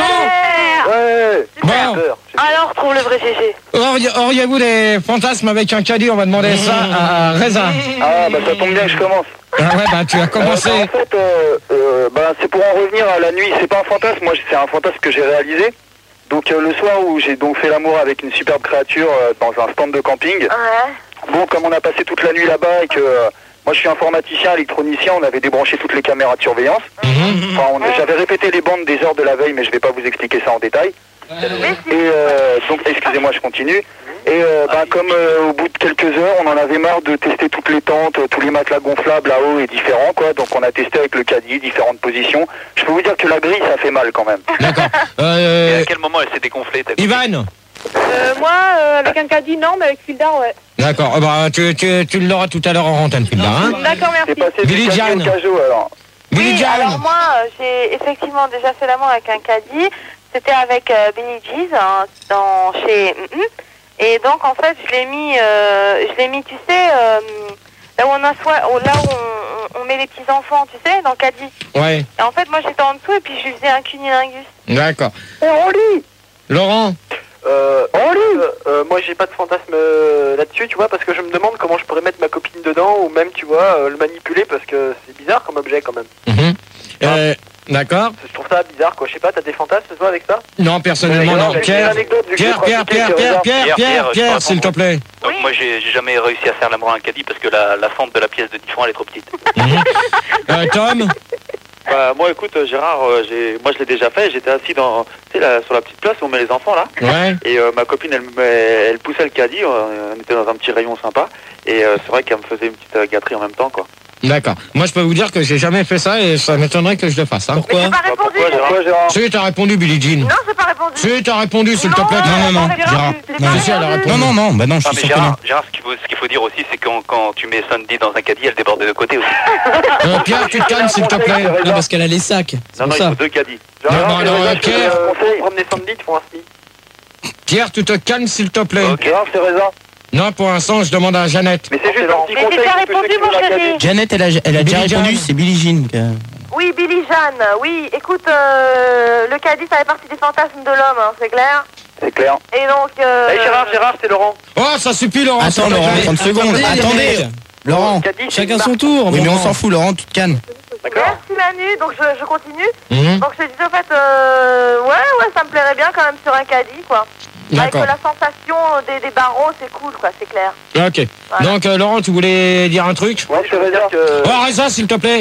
Ouais. Bon, J'ai peur. Alors, trouve le vrai G G. auriez- auriez-vous des fantasmes avec un caddie? On va demander ça à Reza. Ah, bah ça tombe bien que je commence. Ah ouais, bah tu as commencé. Euh, en fait, euh, euh, bah, c'est pour en revenir à la nuit. C'est pas un fantasme, moi c'est un fantasme que j'ai réalisé. Donc euh, le soir où j'ai donc fait l'amour avec une superbe créature euh, dans un stand de camping. Ouais. Bon, comme on a passé toute la nuit là-bas et que euh, moi je suis informaticien, électronicien, on avait débranché toutes les caméras de surveillance. Mhm. Enfin, on- j'avais répété les bandes des heures de la veille, mais je vais pas vous expliquer ça en détail. Mais si. Et euh, donc, excusez-moi, je continue. Et euh, ben, comme euh, au bout de quelques heures, on en avait marre de tester toutes les tentes, euh, tous les matelas gonflables là-haut et différents, quoi. Donc on a testé avec le caddie, différentes positions. Je peux vous dire que la grille, ça fait mal quand même. D'accord. Et Euh, à quel moment elle s'est dégonflée ta copine? Ivan. Euh, moi, euh, avec un caddie, non, mais avec Fildar, ouais. D'accord. Euh, bah, tu, tu, tu l'auras tout à l'heure en antenne, Fildar. Hein? D'accord, C'est merci. passé du Billy caddie au Jean. cajot, alors. Billy Oui, Jean. alors moi, euh, j'ai effectivement déjà fait l'amour avec un caddie. C'était avec euh, Billy Jeez, hein, dans, chez... Mm-mm. Et donc, en fait, je l'ai mis, euh, je l'ai mis, tu sais, euh, là où on a soi- là où on, on met les petits enfants, tu sais, dans le caddie. Ouais, Et en fait, moi, j'étais en dessous et puis je lui faisais un cunilingus. d'accord. Et on lit. Laurent. Euh, euh, euh, moi j'ai pas de fantasme euh, là-dessus, tu vois, parce que je me demande comment je pourrais mettre ma copine dedans ou même, tu vois, euh, le manipuler parce que c'est bizarre comme objet quand même. Mhm. Euh, d'accord. Je trouve ça bizarre, quoi. Je sais pas, t'as des fantasmes toi avec ça? Non, personnellement, Ouais, non. j'ai une Pierre, anecdote, vu que Pierre, j'ai Pierre, pratiqué, Pierre, c'est Pierre, Reza. Pierre, Pierre, Pierre, Pierre, Pierre, je s'il te crois plaît. Donc Oui. moi j'ai j'ai jamais réussi à faire l'amour à un caddie parce que la, la fente de la pièce de dix francs elle est trop petite. Mhm. Euh, Tom. Bah, moi, écoute, euh, Gérard, euh, j'ai, moi je l'ai déjà fait. J'étais assis dans, tu sais, là, sur la petite place où on met les enfants là. Ouais. Et euh, ma copine, elle, me met- elle poussait le caddie. euh, on était dans un petit rayon sympa. Et euh, c'est vrai qu'elle me faisait une petite euh, gâterie en même temps, quoi. D'accord. Moi, je peux vous dire que j'ai jamais fait ça et ça m'étonnerait que je le fasse. Hein. Mais Pourquoi j'ai pas Bah, répondu. pourquoi, Gérard Pourquoi, Gérard? Si, t'as répondu, Billie Jean. Non, j'ai pas répondu. Si, t'as répondu, s'il te plaît. Non, non, non, j'ai pas Gérard. répondu. J'ai Non, pas si, elle a répondu. répondu. Non, non, non, bah non, je Ah, suis mais sûr que non. Gérard, Gérard, ce qu'il faut, ce qu'il faut dire aussi, c'est que quand, quand tu mets Sandy dans un caddie, elle déborde de côté aussi. Euh, Pierre, tu te calmes, s'il te plaît. Non, parce qu'elle a les sacs. C'est Non, pour non, il ça. faut deux caddies. Non, Gérard, non, c'est alors, Reza, euh, je te Pierre. donne un conseil. Promener Sandy, ils font un smi. Pierre, tu te calmes, s'il te plaît. Ok. Gérard, c'est Reza. Non, pour l'instant, je demande à Jeannette. Mais c'est juste un petit Mais conseil. j'ai déjà pour tous ceux répondu, qui mon veulent la chéri. caddie. Janet, elle a, elle a déjà Billy répondu, Jean. c'est Billie Jean. que- Oui, Billy Jeanne, oui. Écoute, euh, le caddie, ça fait partie des fantasmes de l'homme, hein, c'est clair. C'est clair. Et donc... Euh, Hey, Gérard, Gérard, c'est Laurent. Oh, ça suffit, Laurent. s'il Attends, te Laurent, plaît. trente secondes. Attendez, les Attendez. mecs. Laurent. Caddie, c'est Chacun une son marque. tour. Oui, mais on Laurent. s'en fout, Laurent, tu te calmes. D'accord. Merci Manu, donc je, je continue. Mhm. Donc je te disais en fait, euh, ouais, ouais, ça me plairait bien quand même sur un caddie, quoi. Avec D'accord. euh, la sensation des, des barreaux, c'est cool, quoi, c'est clair. Ok. Voilà. Donc, euh, Laurent, tu voulais dire un truc? Ouais, Je c'est veux dire Reza. que... Oh, Reza, s'il te plaît.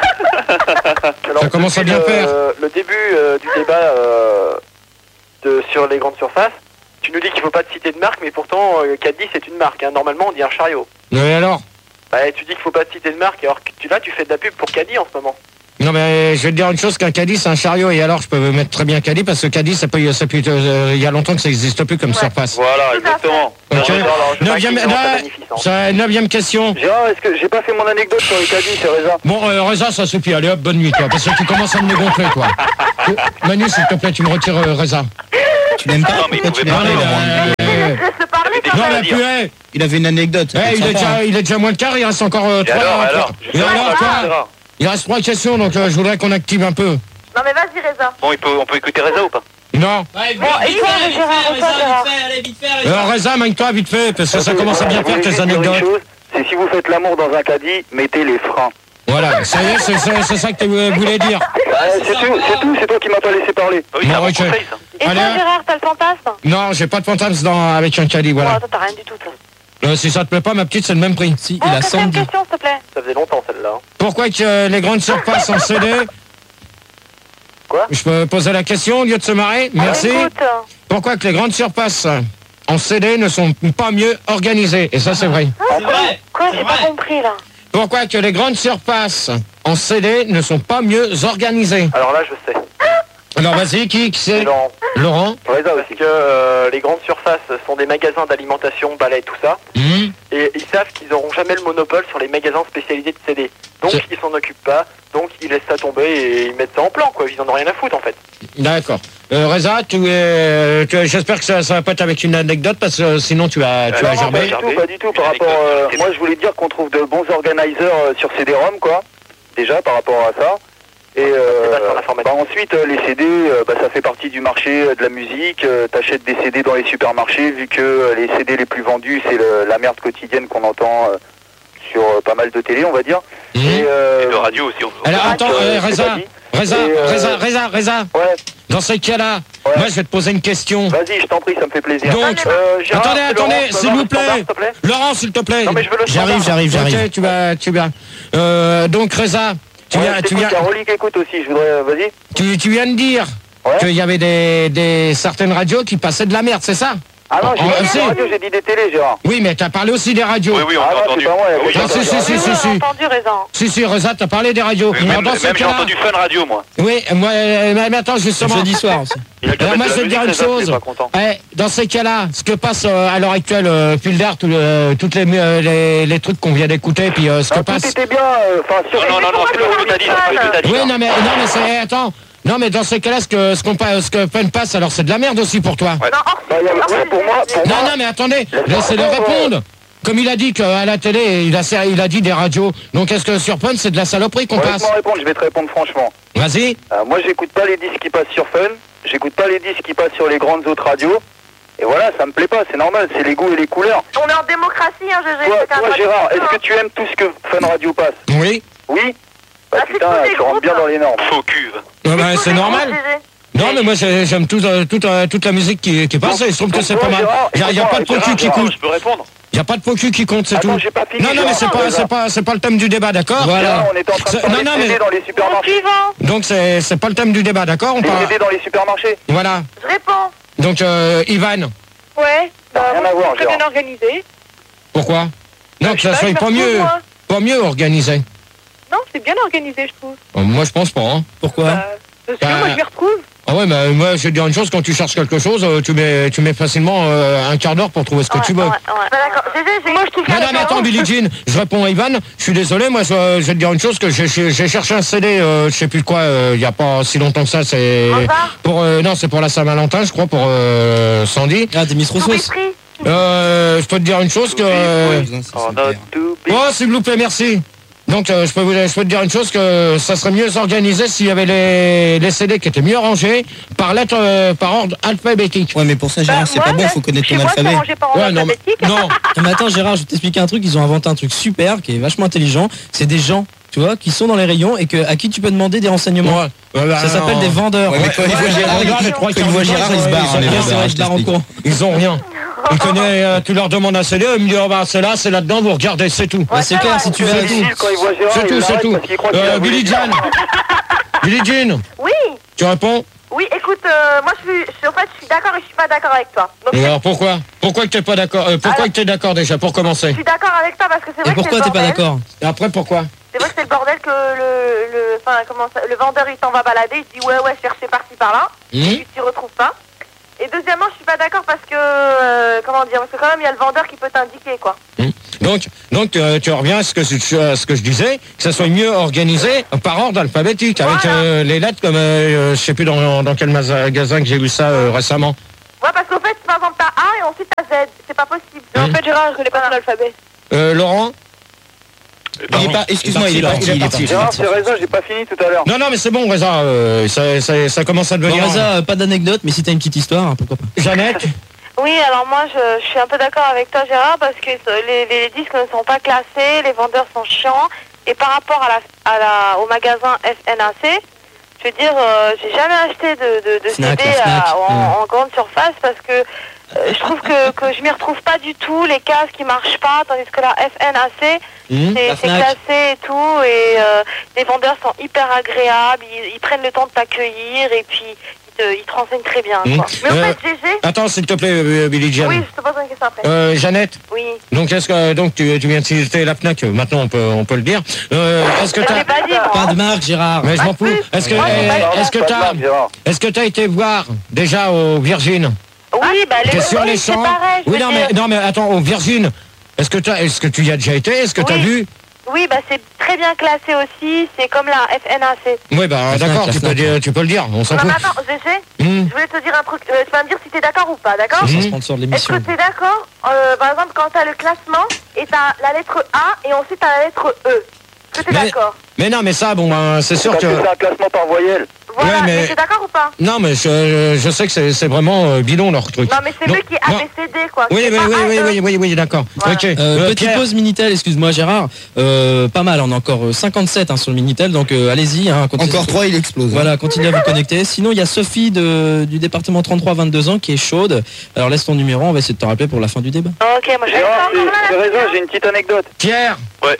Alors, Ça commence à depuis bien le, faire. Le début euh, du débat euh, de, sur les grandes surfaces, tu nous dis qu'il faut pas te citer de marque, mais pourtant, euh, caddie, c'est une marque. Hein. Normalement, on dit un chariot. Et alors? Bah, tu dis qu'il faut pas te citer de marque, alors que tu, là, tu fais de la pub pour caddie en ce moment. Non mais je vais te dire une chose, qu'un caddie c'est un chariot, et alors je peux mettre très bien caddie parce que caddie ça peut, ça peut euh, il y a longtemps que ça n'existe plus comme surface. Voilà, exactement. Ok. Neuvième, Qui commence à là, neuvième question. Gérard, est-ce que j'ai pas fait mon anecdote sur les caddies, c'est Reza? Bon, euh, Reza, ça suffit. Allez hop, bonne nuit, toi, parce que tu commences à me gonfler, toi. Manu, s'il te plaît, tu me retires euh, Reza. Tu n'aimes pas? Non, mais il Pourquoi tu pouvait l'aimes parler, pas, Euh, Laurent? Laisse-le parler quand Non, même. mais plus, hey, Il avait une anecdote. ça peut hey, être il, est sympa, déjà, hein. il est déjà moins de quart, il reste encore euh, Et trois. alors, alors Et alors, Ah. quoi? Il reste trois questions, donc euh, je voudrais qu'on active un peu. Non mais vas-y Reza. Bon, il peut, on peut écouter Reza ou pas? Non. Bon, et toi Gérard, et toi Gérard. Alors, Reza, magne-toi vite fait, parce que ça commence à bien faire tes anecdotes. C'est si vous faites l'amour dans un caddie, mettez les freins. Voilà, ça y est, c'est c'est- c'est ça que tu euh, voulais dire. Ouais, c'est tout, c'est tout, c'est toi qui m'as pas laissé parler. Ah oui, c'est un Bon, bon ok. conseil, ça. Et Allez, toi hein. Gérard, t'as le fantasme? Non, j'ai pas de fantasme dans, avec un caddie, Bon, voilà. toi t'as rien du tout toi. Euh, si ça te plaît pas, ma petite, c'est le même prix. Si, Bon, il a quatrième Sandy. question s'il te plaît. Ça faisait longtemps celle-là. hein. Pourquoi que euh, les grandes surfaces en C D... Quoi? Je peux poser la question au lieu de se marrer? Merci. Écoute, Pourquoi que les grandes surfaces en C D ne sont pas mieux organisées? Et ça, c'est vrai. quoi, j'ai pas compris là. Pourquoi que les grandes surfaces en C D ne sont pas mieux organisées? Alors là, je sais. Alors, vas-y, qui, qui c'est? Laurent. Laurent? Reza Parce aussi. que euh, les grandes surfaces sont des magasins d'alimentation, balais, tout ça. Hmm. Et ils savent qu'ils n'auront jamais le monopole sur les magasins spécialisés de C D. Donc C'est- ils s'en occupent pas, donc ils laissent ça tomber et ils mettent ça en plan, quoi. Ils en ont rien à foutre en fait. D'accord. Euh, Reza, tu es, tu es- j'espère que ça, ça va pas être avec une anecdote, parce que euh, sinon tu as, tu Euh, as non, Pas gerbé. du tout, pas du tout. Par rapport, euh, moi, je voulais dire qu'on trouve de bons organisers euh, sur C D-ROM, quoi. Déjà, par rapport à ça. Et euh, C'est pas sur l'informatique. bah, ensuite, euh, les C D, euh, bah, ça fait partie du marché euh, de la musique. Euh, T'achètes des C D dans les supermarchés, vu que euh, les C D les plus vendus, c'est le- la merde quotidienne qu'on entend euh, sur euh, pas mal de télé, on va dire. Hmm. Et, euh, Et de radio aussi. on- Alors, attends, euh, euh, c'est Reza, pas dit. Reza, Et, euh, Reza, Reza, Reza, Ouais, dans ce cas-là, Ouais. moi je vais te poser une question. vas-y, je t'en prie, ça me fait plaisir. Donc, Euh, Gérard, attendez, c'est attendez, Laurent, tu peux s'il avoir vous le standard, plaît. s'il te plaît Laurent, s'il te plaît. Non mais je veux le J'arrive, standard. j'arrive, j'arrive. Ok, tu vas, tu vas. Euh, donc, Reza, tu Ouais, viens, je tu t'écoute, viens, Caroli qui écoute aussi, je voudrais... Vas-y. tu, tu viens de dire Ouais. qu'il y avait des, des certaines radios qui passaient de la merde, c'est ça? Ah non, j'ai Oh, pas dit si. des radios, j'ai dit des télés, Gérard. Oui, mais t'as parlé aussi des radios. Oui, oui, on Ah a non, entendu. c'est pas moi, il y a Oui, quelqu'un Ah, si, qui si, a si, dit. si, Oui, si. on a entendu Reza. Si, si, Reza, t'as parlé des radios. Oui, Alors, même dans ce même j'ai cas-là- entendu Fun Radio, moi. Oui, moi, euh, mais mais attends, justement. Jeudi soir aussi. Il a qu'à Alors, moi, mettre je de vais te la dire une musique, Reza, chose. il est pas content. Eh, dans ces cas-là, ce que passe euh, à l'heure actuelle, euh, Filder, tout le- toutes les, euh, les, les trucs qu'on vient d'écouter, puis euh, ce que Ah, passe. tout était bien, euh, enfin, sur... Non, non, non, non, c'est pas ce que t'as dit, c'est pas ce que t'as dit. Oui, non. non, mais, non, mais c'est. Attends. Non, mais dans ces cas-là, ce que, ce qu'on pa- ce que Fun passe, alors c'est de la merde aussi pour toi. Ouais. Non, hors Bah, il y a- ouais, pour moi, pour Non, moi... non, mais attendez, Laisse-moi laissez-le répondre, répondre. Comme il a dit qu'à la télé, il a, il a dit des radios. Donc est-ce que sur Fun, c'est de la saloperie qu'on Ouais, passe? laisse-moi répondre, je vais te répondre franchement. Vas-y. Euh, moi, j'écoute pas les disques qui passent sur Fun, j'écoute pas les disques qui passent sur les grandes autres radios. Et voilà, ça me plaît pas, c'est normal, c'est les goûts et les couleurs. On est en démocratie, hein, G G. Toi, c'est un toi droit Gérard, de- est-ce que tu aimes tout ce que Fun Radio passe? Oui. Oui? Bah Ah, c'est putain, tous les tu rentres groupes. bien dans les normes. Faux cuve. Ouais, bah, Tous c'est les normal. groupes, G G. Non, mais moi j'ai- j'aime tout, euh, toute, euh, toute la musique qui, qui passe et je trouve que donc c'est toi, pas mal. Gérard, Il n'y a, y a pas de écoute-moi, pocu qui Gérard, compte. Je peux répondre. Il n'y a pas de pocu qui compte, c'est Attends, tout. j'ai pas fini. Non, non, mais c'est Gérard, pas, Gérard. c'est pas, c'est pas le thème du débat, d'accord? Gérard, Voilà. on était en train de C'est- parler non, non, de C D mais- dans les Bon, supermarchés. suivant. Donc c'est c'est pas le thème du débat, d'accord? On Les parle. C D dans les supermarchés. Voilà. Je réponds. Donc euh, Ivan, Ouais. Ça n'a rien à voir, Très bien Gérard. organisé. pourquoi? Non, que je sais ça pas, soit je pas me retrouve, mieux, moi. pas mieux organisé. Non, c'est bien organisé, je trouve. Euh, Moi je pense pas. Hein. Pourquoi? Bah, parce que Bah, moi, je m'y retrouve. Ah ouais, mais moi je vais te dire une chose, quand tu cherches quelque chose, euh, tu mets, tu mets facilement euh, un quart d'heure pour trouver ce que Ouais, tu veux. ouais, ouais. Bah, d'accord. G G, j'ai- moi, je trouve Non, que non, mais attends, Billie Jean, je réponds à Ivan, je suis désolé, moi je, je vais te dire une chose, que j'ai j'ai cherché un C D, euh, je sais plus de quoi, euh, il y a pas si longtemps que ça, c'est pour euh, non, c'est pour la Saint-Valentin, je crois, pour euh, Sandy. Ah, des Miss Roussos. Euh, je peux te dire une chose que... euh, Oh, not to be. Oh, s'il vous plaît, merci. Donc, euh, je, peux vous, je peux te dire une chose, que ça serait mieux organisé s'il y avait les, les C D qui étaient mieux rangés par lettre, euh, par ordre alphabétique. Ouais, mais pour ça, Gérard, c'est pas bon, faut connaître ton alphabet. Ouais, non, mais, non. Non, mais attends, Gérard, je vais t'expliquer un truc. Ils ont inventé un truc super qui est vachement intelligent. C'est des gens, tu vois, qui sont dans les rayons et que, à qui tu peux demander des renseignements. Ouais. Ouais, bah, Ça s'appelle non. des vendeurs. Ouais, mais quand ils voient Gérard, regarde, les ils- trois quand ils quarts voient du temps, Gérard, ils ils se ont- barrent. ils hein, ont- les ils ont- vendeurs, ils je se barrent en t'explique. courant. Ils ont rien. Ils connaissent, euh, tu leur demandes un C D, ils me disent, oh, bah, c'est là, c'est là-dedans, vous regardez, c'est tout. Bah, c'est clair, si tu C'est veux. difficile quand il voit Gérard, C'est il tout, c'est l'arrête tout. parce qu'il croit qu'il a Euh, voulu Billie dire. Jean. Billie Jean, Oui, tu réponds? oui, écoute, euh, moi, je suis, je suis- en fait, je suis d'accord et je suis pas d'accord avec toi. Donc, Et alors pourquoi? Pourquoi que t'es pas d'accord? euh, Pourquoi Alors- que t'es d'accord déjà, pour je commencer? suis d'accord avec toi parce que c'est Et vrai que pourquoi c'est t'es le pas bordel. d'accord? Et après, pourquoi? c'est vrai que c'est le bordel que le, le, enfin, comment ça, le vendeur il s'en va balader, il dit ouais ouais chercher par-ci par-là, Mmh. et puis tu retrouves pas. Et deuxièmement, je suis pas d'accord parce que, euh, comment dire, parce que quand même il y a le vendeur qui peut t'indiquer quoi. Donc, donc euh, tu reviens à ce que, à ce que je disais, que ça soit mieux organisé par ordre alphabétique, avec Voilà. euh, les lettres comme, euh, je sais plus dans, dans quel magasin que j'ai vu ça euh, récemment. Ouais, parce qu'en fait, par exemple, t'as A et ensuite t'as Z, c'est pas possible. Mmh. En fait, Gérard, je connais pas l'alphabet. Euh, Laurent Il est pas, excuse-moi, il est parti, il est parti. Gérard, c'est raison, j'ai pas fini tout à l'heure. Non, non, mais c'est bon, Reza, euh, ça, ça, ça commence à Bon, devenir... Reza, euh, pas d'anecdote, mais si t'as une petite histoire, hein, pourquoi pas. Jeannette. Oui, alors moi je, je suis un peu d'accord avec toi Gérard parce que les, les disques ne sont pas classés, les vendeurs sont chiants et par rapport à la, à la, au magasin F N A C, je veux dire, euh, j'ai jamais acheté de, de, de Snack, C D un snack. à- en, Mm. en grande surface parce que euh, je trouve que, que je m'y retrouve pas du tout, les cases qui marchent pas, tandis que la F N A C Mmh. c'est La c'est Fnac. classé et tout et euh, les vendeurs sont hyper agréables, ils, ils prennent le temps de t'accueillir et puis ils te, ils te renseignent très bien Mmh. quoi. Mais en Euh, fait G G, Attends, s'il te plaît, euh, Billy Jean. oui je te pose une question après. Euh, Jeannette, Oui. donc est-ce que donc tu, tu viens de citer la Fnac, euh, maintenant on peut on peut le dire. Euh, est-ce que Je t'as l'ai pas dit moi. Pas de marque, Gérard. mais je m'en fous. plus. Est-ce que Ouais, eh, pas- est-ce que Pas de t'as marque, Gérard. est-ce que t'as été voir déjà au Virgin Oui, bah les que sur oui, les c'est champs pareil. je Oui, veux non dire. mais non mais attends, au Virgin. Est-ce que t'as est-ce que tu y as déjà été Est-ce que t'as Oui. vu Oui, bah c'est très bien classé aussi. C'est comme la F N A C. Oui, bah La Fnac, d'accord, la tu peux Fnac, dire, tu peux le dire, on s'en Non, fout. mais attends, G G, Mmh. je voulais te dire un truc. Euh, tu vas me dire si t'es d'accord ou pas, d'accord C'est Mmh. le sponsor de Est-ce que l'émission. t'es d'accord euh, Par exemple, quand t'as le classement et t'as la lettre A et ensuite t'as la lettre E. Est-ce que t'es Mais- d'accord Mais non, mais ça, bon, ben, c'est sûr Parce que. que c'est un classement par voyelle. Voilà, Ouais, mais- mais t'es d'accord ou pas Non, mais je, je sais que c'est c'est vraiment euh, bidon leur truc. Non, mais c'est Non, mieux qui est A, non. B, C, D, quoi. Oui, C'est oui, pas oui, A, oui, E. oui, oui, oui, d'accord. Voilà. Ok. Euh, Euh, petite Pierre, pause Minitel, excuse-moi Gérard. Euh, pas mal, on a encore euh, cinquante-sept hein, sur le Minitel, donc euh, allez-y. Hein, continuez- Encore trois, il explose. Voilà, continuez à vous connecter. Sinon, il y a Sophie de, du département trente-trois vingt-deux ans qui est chaude. Alors laisse ton numéro, on va essayer de te rappeler pour la fin du débat. Ok, moi je vais Gérard, faire c'est encore là, c'est la raison, suite, j'ai une petite anecdote. Pierre,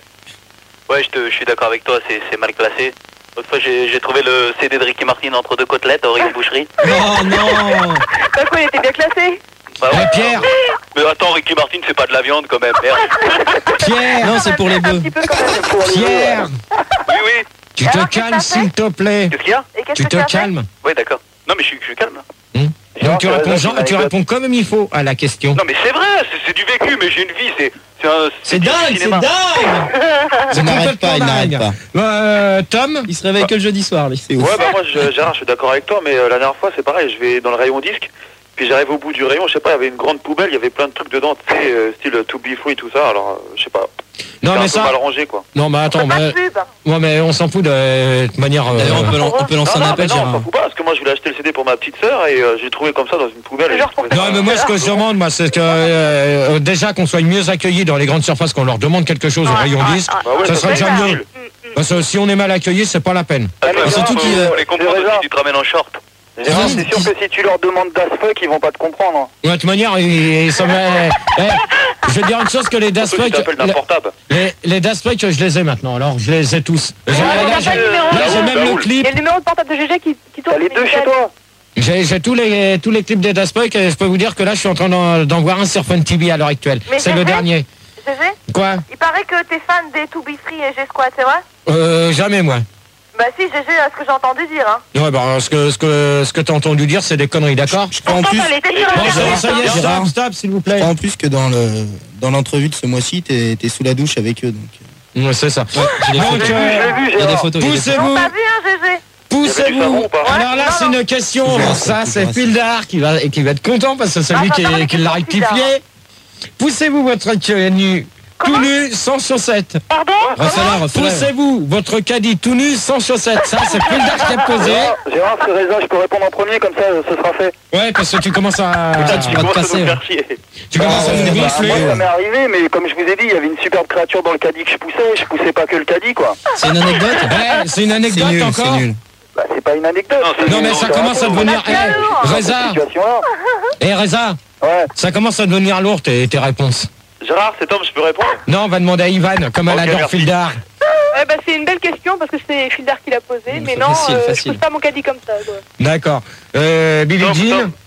Ouais, je, te- je suis d'accord avec toi, c'est c'est mal classé. L'autre fois, j'ai j'ai trouvé le C D de Ricky Martin entre deux côtelettes au rayon boucherie. Oh non hein. Bah quoi, il était bien classé. Bah eh, ouais. Pierre, Mais attends, Ricky Martin, c'est pas de la viande quand même, merde. Pierre, Non, c'est pour les Un bœufs. petit peu quand même. Pierre, Oui, oui. tu te Alors, qu'est-ce que calmes t'as s'il te plaît. Qu'est-ce qu'il y a Et qu'est-ce Tu que te tu as fait calmes. Oui, d'accord. Non, mais je suis, je suis calme. là. Donc tu Gérard, réponds, c'est Jean- raison, tu c'est une réponds comme il faut à la question. Non, mais c'est vrai, c'est- c'est du vécu, mais j'ai une vie, c'est c'est un. C'est du dingue, c'est cinéma. dingue. Il n'arrête pas, il n'arrête dingue. pas. Euh, Tom, Il se réveille que le jeudi soir, lui. C'est ouf. Ouais, bah moi, je, Gérard, je suis d'accord avec toi, mais euh, la dernière fois, c'est pareil, je vais dans le rayon disque, puis j'arrive au bout du rayon, je sais pas, il y avait une grande poubelle, il y avait plein de trucs dedans, tu sais, euh, style To Be Free, tout ça, alors, euh, je sais pas, non c'est mais un peu ça, mal rangé, quoi. non mais attends, Pas de mais, pub. ouais, mais on s'en fout de, de manière. euh, D'ailleurs, on peut, lan- on peut lancer Non, un non, appel, mais non, on Gérard. s'en fout pas, parce que moi, je voulais acheter le C D pour ma petite sœur, et euh, j'ai trouvé comme ça dans une poubelle. et Genre j'ai trouvé pour- ça- Non mais moi ce que je demande moi c'est que euh, euh, déjà qu'on soit mieux accueillis dans les grandes surfaces, qu'on leur demande quelque chose au Ouais, rayon ouais, disque, ouais. Bah ouais, ça ça serait déjà serait mieux. Parce que si on est mal accueilli, c'est pas la peine. Ah, mais Et surtout surtout qu'il qu'il, faut les comprendre Gérard. aussi, tu te ramènes en short. Gérard, Mmh. c'est sûr que si tu leur demandes Das Fuck, ils vont pas te comprendre. De toute manière, ils, ils sont- eh, eh, je vais dire une chose que les Das Surtout si Fuck, t'appelles d'un portable. les, les Das Fuck, je les ai maintenant. Alors je les ai tous. J'ai- Ouais, là, t'as j'ai pas le numéro. là, j'ai Raoul, même le Raoul. Il y clip. a le numéro de portable de G G qui, qui tourne. T'as les deux chez toi. J'ai j'ai tous les tous les clips des Das Fuck et je peux vous dire que là, je suis en train d'en d'en voir un sur Fun T V à l'heure actuelle. Mais C'est j'ai le fait. dernier. G G, Quoi il paraît que t'es fan des To Be Free et G-Squad, c'est vrai? euh, Jamais moi. Bah si, G G, à ce que j'ai entendu dire, hein. Ouais, bah, ce que ce que ce que t'as entendu dire, c'est des conneries, d'accord Je crois en plus, Pourtant, elle était sur Bon, Internet, ça, ça y est, hein. Gérard. stop, stop, s'il vous je plaît. crois en plus que dans le dans l'entrevue de ce mois-ci, t'es t'es sous la douche avec eux. Donc. Ouais, c'est ça. J'ai des Donc, photos. euh, Je l'ai vu, Il y a des Gérard. photos. il y a des photos. On poussez-vous, t'a vu, hein, G G? Il y avait du savon poussez-vous. ou pas Alors là, Ouais, c'est non, une question. Toujours Ça, ça, c'est toujours ça. Fildar qui va, qui va être content parce que c'est lui Ah, qui, attends, est- mais qui l'a qu'est-ce que rectifié. Poussez-vous votre queue nu tout Comment nu, sans chaussettes. Pardon? Refais-la, refais-la. Poussez-vous votre caddie tout nu, sans chaussettes. Ça, c'est Fildar qui a posé. Gérard, Gérard, c'est raison, je peux répondre en premier, comme ça, ce sera fait. Ouais, parce que tu commences à... Putain, tu Tu vas te commences à casser. nous ouais. faire chier. Tu commences Ah, à ouais, nous bah, gonfler. Moi, ça m'est arrivé, mais comme je vous ai dit, il y avait une superbe créature dans le caddie que je poussais, je poussais pas que le caddie, quoi. C'est une anecdote. Ouais, c'est une C'est anecdote nul, encore. c'est nul. Bah, c'est pas une anecdote. Non, c'est Non, une- mais ça c'est commence à un devenir... Bah, tiens, alors. Eh, Dans Reza, cette situation-là. eh, Reza, Ouais. ça commence à devenir lourd tes, tes réponses. Gérard, c'est Tom, je peux répondre? Non, on va demander à Ivan, comme elle Ok, adore merci. Fildar. Ouais, bah c'est une belle question parce que c'est Fildar qui l'a posée, Mmh, mais c'est non, facile, euh, je facile. pose pas mon caddie comme ça, quoi. D'accord. Euh, Billie Tom, Jean. Tom.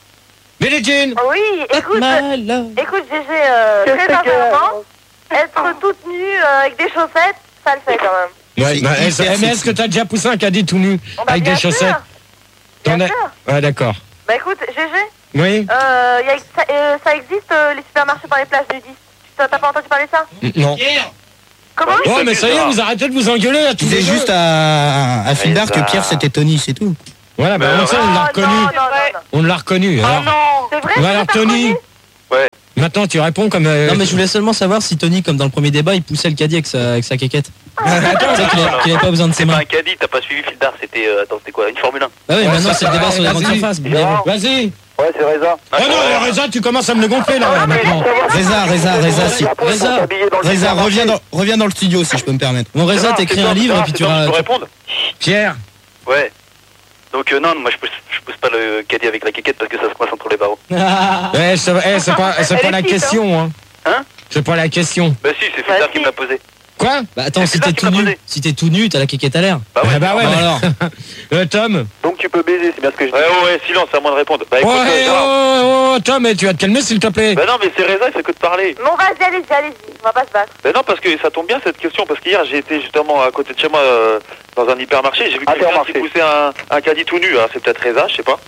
Billie Jean. Oui, écoute, Malheur. écoute G G, euh, Qu'est-ce très que- sincèrement, être toute nue euh, avec des chaussettes, ça le fait quand même. Ouais, bah, est-ce, mais est-ce que t'as déjà poussé un caddie tout nu Bon, bah, avec bien des chaussettes? sûr. T'en Bien as- sûr. Ouais, d'accord. Bah écoute, G G, Oui. euh, y a, ça, euh, ça existe euh, les supermarchés par les plages nudistes. T'as t'as pas entendu parler de ça? Non. Comment? Oh, mais ça y est, vous arrêtez de vous engueuler à tous Tu les disais deux. juste à, à Phil Dark que ça- Pierre c'était Tony, c'est tout. Voilà, bah, Mais on, sait, on l'a reconnu. Non, non, non, non. On l'a reconnu. Alors, non. C'est vrai? bah, que alors t'as Tony. reconnu? Ouais. Maintenant, tu réponds comme. euh, Non mais je voulais seulement savoir si Tony, comme dans le premier débat, il poussait le caddie avec sa, avec sa quéquette. Attends, Tu sais qu'il a- qu'il avait pas besoin de ses C'est pas mains. un caddie, t'as pas suivi Fildar, c'était. euh, attends, c'était quoi? Une Formule un. Bah oui, Ouais, maintenant ça, c'est le ça, débat sur les vas-y. grandes surfaces. mais bon. Vas-y. Ouais, c'est Reza. Oh non, Reza, tu commences à me le gonfler là, maintenant. Reza, Reza, Reza, si. Reza, Reza, reviens dans, reviens dans le studio si je peux me permettre. Bon Reza, t'écris un livre et puis tu vas. auras... Tu peux répondre? Pierre. Ouais. Donc, euh, non, moi je pousse, je pousse pas le caddie avec la quéquette parce que ça se coince entre les barreaux. Eh, c'est eh, c'est pas, c'est Elle pas est la petite, question, hein. Hein? C'est pas la question. Bah, si, c'est Bah, Fildar si. qui me l'a posé. Quoi? Bah attends, C'est si ça t'es qui tout m'a nu, posé. si t'es tout nu, t'as la quéquette à l'air. Bah, ouais. Ah bah ouais, Bah mais- alors. Euh, Tom. Donc tu peux baiser, c'est bien ce que je dis. Ouais, ouais, ouais, silence, c'est à moi de répondre. Bah écoute, Oh, euh, hey, Gérard. oh, oh, Tom, eh, tu vas te calmer s'il te plaît. Bah non, mais c'est Reza, il fait que de parler. Bon, vas-y, allez-y, allez-y. On va pas se battre. Bah non, parce que ça tombe bien cette question, parce qu'hier j'ai été justement à côté de chez moi euh, dans un hypermarché, j'ai vu quelqu'un qui Intermarché. poussait un, un caddie tout nu, alors c'est peut-être Reza, je sais pas.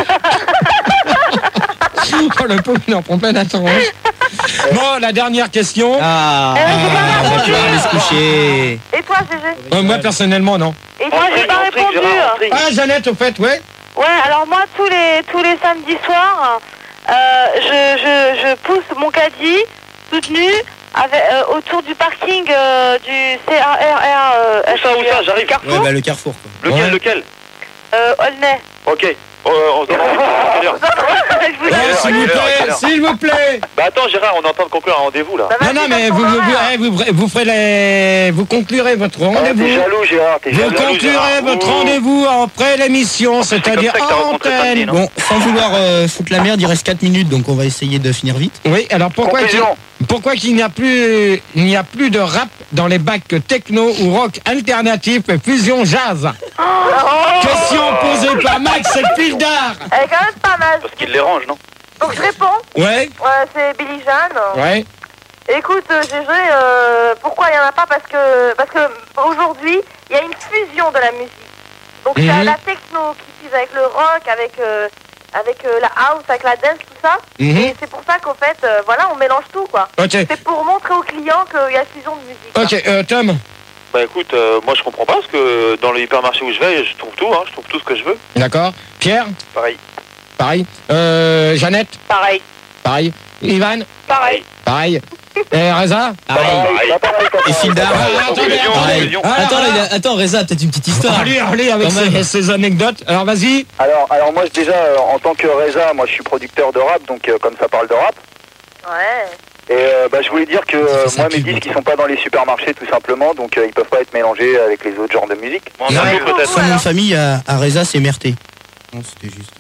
Oh, le pauvre, il en prend plein d'attention. Bon, la dernière question. Ah, Eh, j'ai pas ah, répondu. tu vas aller se coucher. Et toi, G G? Euh, moi, personnellement, non. Et toi, j'ai pas Intrigue, répondu. Gérard, intrigue. Ah, Jeannette, au fait, ouais. Ouais, alors moi, tous les, tous les samedis soirs, euh, je, je, je pousse mon caddie toute nue avec, euh, autour du parking euh, du C A R R. Euh, Où ça, où ça, j'arrive. Ouais, bah le carrefour quoi. Lequel, Ouais. lequel? euh, Aulnay. Ok, euh, on se demande à quelle heure. Je vous Ouais, Ouais, s'il à vous quelle heure, à plaît, quelle heure s'il vous plaît. Bah attends Gérard, on est en train de conclure un rendez-vous là. Bah, Non, vas-y, non, mais passe vous, ton vous, horaire. eh, vous, vous ferez les, vous conclurez votre Ah, rendez-vous. t'es jaloux, Gérard, t'es Vous jaloux. jaloux, conclurez Gérard. votre Ouh. rendez-vous après l'émission, c'est-à-dire comme ça que t'as en rencontré Sandy, antenne. non Bon, sans vouloir euh, foutre la merde, il reste quatre minutes donc on va essayer de finir vite. Oui, alors pourquoi qu'il, Conclusion. pourquoi qu'il n'y a plus, il n'y a plus de rap dans les bacs techno ou rock alternatif et fusion jazz? Question posée par Max et Fildar. Elle est quand même pas mal. Parce qu'il les range, non? Donc je réponds. Ouais, Ouais, c'est Billy Jeanne. ouais. Écoute, euh, G G, euh, pourquoi il n'y en a pas? Parce que, parce que aujourd'hui, il y a une fusion de la musique. Donc il y a Mhm. la techno qui fuse avec le rock, avec, euh, avec euh, la house, avec la dance, tout ça. Mhm. Et c'est pour ça qu'en fait, euh, voilà, on mélange tout, quoi. Ok, C'est pour montrer aux clients qu'il y a fusion de musique. quoi. ok, euh, Tom. Bah écoute, euh, moi je comprends pas parce que dans le hypermarché où je vais, je trouve tout, hein, je trouve tout ce que je veux. D'accord. Pierre, Pareil. pareil. Euh, Jeannette, Pareil. pareil. Ivan, Pareil. pareil. Et Reza. Pareil. Et Phil Dark. Ah, attendez, Conclusion, attendez. conclusion. Alors, Attends, là, alors, il a- attends, Reza, peut-être une petite histoire. allez, allez, avec Quand même. ces, ces anecdotes. Alors, vas-y. Alors, alors moi je- déjà euh, en tant que Reza, moi je suis producteur de rap, donc euh, comme ça parle de rap. Ouais. Et euh, bah, je voulais dire que Ça fait euh, sa moi mes pub, disques toi. ils sont pas dans les supermarchés tout simplement, donc euh, ils peuvent pas être mélangés avec les autres genres de musique. Mon Ouais. ami peut-être. Son nom de famille à, à Reza c'est Merté. Non, c'était juste.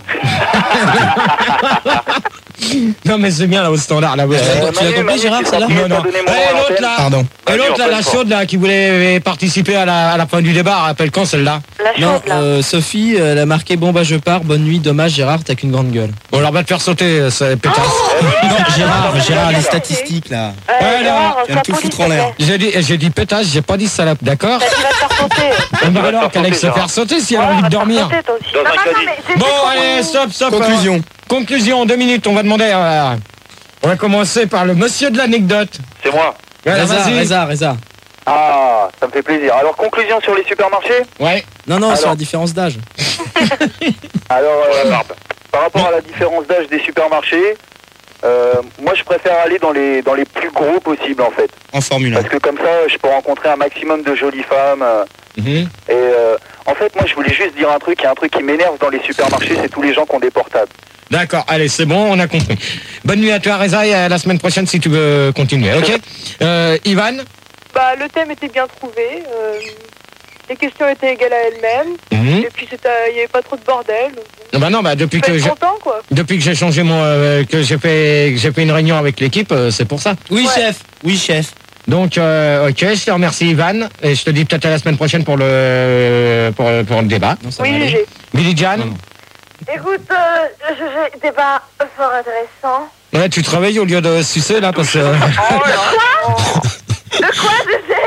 Non, mais c'est bien là au standard. Là, ouais. Euh, tu l'as Manu, compris, Manu, Gérard, tu celle-là seras Non, non. prié de donner mon Et nom à l'autre l'antenne. là. Pardon. Et l'autre là, Vas-y, la on fait chaude là, qui voulait participer à la, à la fin du débat, rappelle quand celle-là? La Non, chaude, là. euh, Sophie, elle a marqué bon bah je pars, bonne nuit, dommage Gérard, t'as qu'une grande gueule. Bon, alors, va te faire sauter, euh, ça pétasse. Non, Gérard, Gérard, les Ouais, statistiques là. Euh, Ouais, Gérard, tu vas me sois tout poli, foutre en s'il te l'air. plaît. J'ai dit, j'ai dit pétasse, j'ai pas dit salope, d'accord? Tu vas te faire sauter. Eh ben vas te alors, faire qu'elle aille se sauter, faire sauter si elle a Ouais, envie de va te faire dormir. sauter, toi aussi. Dans Non, un non, non, caddie. mais G G, Bon, faut allez, qu'on- stop, stop. Conclusion. euh, conclusion, deux minutes, on va demander. euh, on va commencer par le monsieur de l'anecdote. C'est moi. Ouais, Reza, vas-y. Reza, Reza. Ah, ça me fait plaisir. Alors conclusion sur les supermarchés. Ouais. Non, non, Alors. sur la différence d'âge. Alors euh, La barbe. par rapport à la différence d'âge des supermarchés, euh, moi je préfère aller dans les dans les plus gros possibles en fait, En Formule un. parce que comme ça je peux rencontrer un maximum de jolies femmes. euh, Mhm. Et euh, en fait, moi, je voulais juste dire un truc. Il y a un truc qui m'énerve dans les supermarchés, c'est tous les gens qui ont des portables. D'accord, allez, c'est bon, on a compris. Bonne nuit à toi, Reza, et à la semaine prochaine si tu veux continuer, ok? Euh, Ivan? Bah, le thème était bien trouvé. euh, les questions étaient égales à elles-mêmes. Mhm. Et puis, c'était- il n'y avait pas trop de bordel. Non, bah non, bah depuis Faut que être j'ai, content, quoi. depuis que j'ai changé mon, euh, que j'ai fait, que j'ai fait une réunion avec l'équipe, euh, c'est pour ça. Oui, Ouais. chef. Oui, chef. Donc, euh, ok, je te remercie, Ivan, et je te dis peut-être à la semaine prochaine pour le, pour, pour le débat. Non, ça Oui, va aller. G. Billy Jan? Non, non. Écoute, euh, G G, débat fort intéressant. Ouais, tu te réveilles au lieu de sucer là, parce que. De quoi, G G?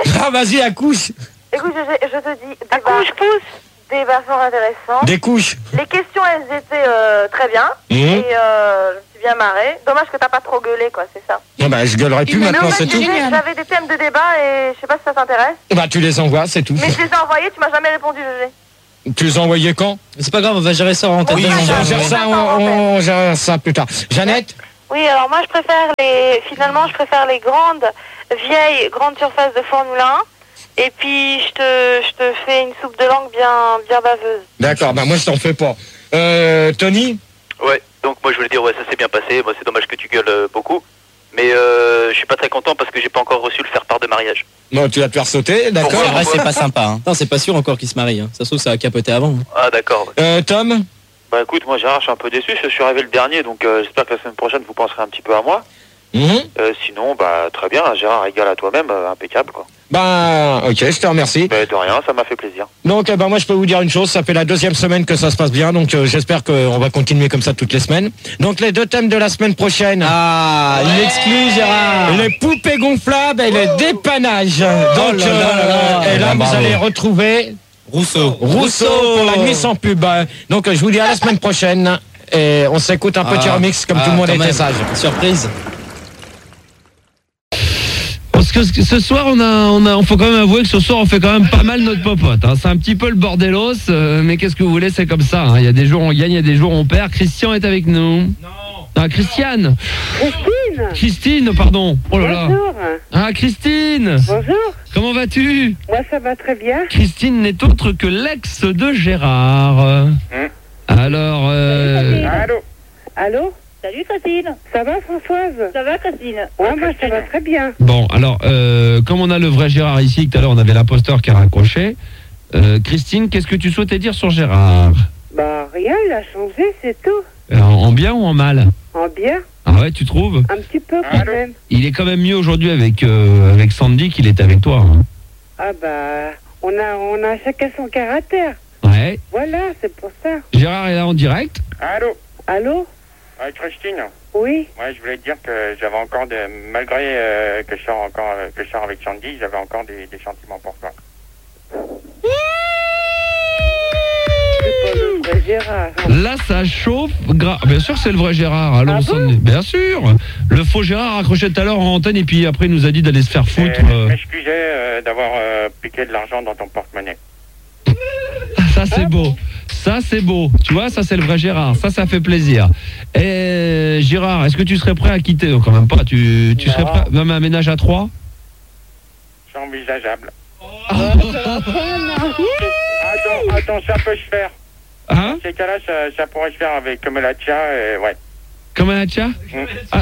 Ah, vas-y, accouche. Écoute, je, je te dis, accouche, pousse. Débat fort intéressant. Des couches. Les questions, elles étaient euh, très bien. Mmh. Et euh, je me suis bien marrée. Dommage que t'as pas trop gueulé, quoi, c'est ça. Ah bah, je gueulerai plus Mais maintenant, en fait, c'est tout. j'avais j'avais des thèmes de débat et je sais pas si ça t'intéresse. Bah, tu les envoies, c'est tout. Mais je les ai envoyés, tu m'as jamais répondu, G G. Tu les as envoyés quand? C'est pas grave, on va gérer ça en tête. Oui, on gère ça, on, on gère ça plus tard. Jeannette? Oui, alors moi je préfère les... Finalement, je préfère les grandes, vieilles, grandes surfaces de Formule un. Et puis, je te, je te fais une soupe de langue bien, bien baveuse. D'accord, bah moi je t'en fais pas. Euh, Tony? Ouais, donc moi je voulais dire, ouais, ça s'est bien passé. Moi, c'est dommage que tu gueules euh, beaucoup. Mais euh, je suis pas très content parce que j'ai pas encore reçu le faire-part de mariage. Non, tu vas te faire sauter, d'accord. Pourquoi, pourquoi c'est pas sympa. Hein. Non, c'est pas sûr encore qu'il se marie. Hein. Ça se trouve, ça a capoté avant. Hein. Ah, d'accord. Euh, Tom? Bah écoute, moi Gérard, je suis un peu déçu, je suis arrivé le dernier, donc euh, j'espère que la semaine prochaine vous penserez un petit peu à moi. Mmh. Euh, sinon, bah très bien, Gérard, égal à toi-même, euh, impeccable quoi. Bah, ok, je te remercie. Bah de rien, ça m'a fait plaisir. Donc, euh, bah, moi je peux vous dire une chose, ça fait la deuxième semaine que ça se passe bien, donc euh, j'espère qu'on va continuer comme ça toutes les semaines. Donc les deux thèmes de la semaine prochaine. Ah, il exclut Gérard. Les poupées gonflables et le dépannage. Donc, là là là là. euh, et là Ah, vous bravo. allez retrouver Rousseau. Rousseau pour la nuit sans pub. Donc je vous dis à la semaine prochaine et on s'écoute un petit Ah, remix comme ah, tout le monde quand était même. sage. Surprise. Parce que ce soir, on a, on a, on faut quand même avouer que ce soir, on fait quand même pas mal notre popote. Hein. C'est un petit peu le bordelos, euh, mais qu'est-ce que vous voulez, c'est comme ça. Hein. Il y a des jours on gagne, il y a des jours on perd. Christian est avec nous. Non. Ah, Christiane. Christine. Christine, pardon. Oh là là. Bonjour. Ah, Christine. Bonjour. Comment vas-tu? Moi, ça va très bien. Christine n'est autre que l'ex de Gérard. Alors, euh... Allô. Allô. Salut Christine. Ça va Françoise? Ça va Christine? Ouais, moi ça va très bien. Bon, alors, euh, comme on a le vrai Gérard ici, que tout à l'heure on avait l'imposteur qui a raccroché, euh, Christine, qu'est-ce que tu souhaitais dire sur Gérard? Bah rien, il a changé, c'est tout. Euh, en, en bien ou en mal? En bien. Ah ouais, tu trouves? Un petit peu quand même. Il est quand même mieux aujourd'hui avec, euh, avec Sandy qu'il était avec toi. Hein. Ah bah, on a, on a chacun son caractère. Ouais. Voilà, c'est pour ça. Gérard est là en direct? Allô? Allô? Ouais, Christine. Oui. Ouais, je voulais te dire que j'avais encore des, malgré euh, que je sors encore, euh, que je sors avec Sandy, j'avais encore des, des sentiments pour toi. C'est pas le vrai Gérard. Là, ça chauffe. Gra... Bien sûr que c'est le vrai Gérard. Allons, Ah Sandy. bon? Bien sûr. Le faux Gérard accroché tout à l'heure en antenne et puis après il nous a dit d'aller se faire foutre. Et, euh. Je m'excusais euh, d'avoir euh, piqué de l'argent dans ton porte-monnaie. Ça c'est beau, ça c'est beau, tu vois, ça c'est le vrai Gérard, ça ça fait plaisir. Et Gérard, est-ce que tu serais prêt à quitter? Oh, quand même pas, tu, tu serais prêt, même un ménage à trois? C'est envisageable. Ah, Attends, attends, ça peut se faire. Hein? Dans ces cas-là, ça, ça pourrait se faire avec Kamalatia, et ouais. Comme un Hatcha? Ah,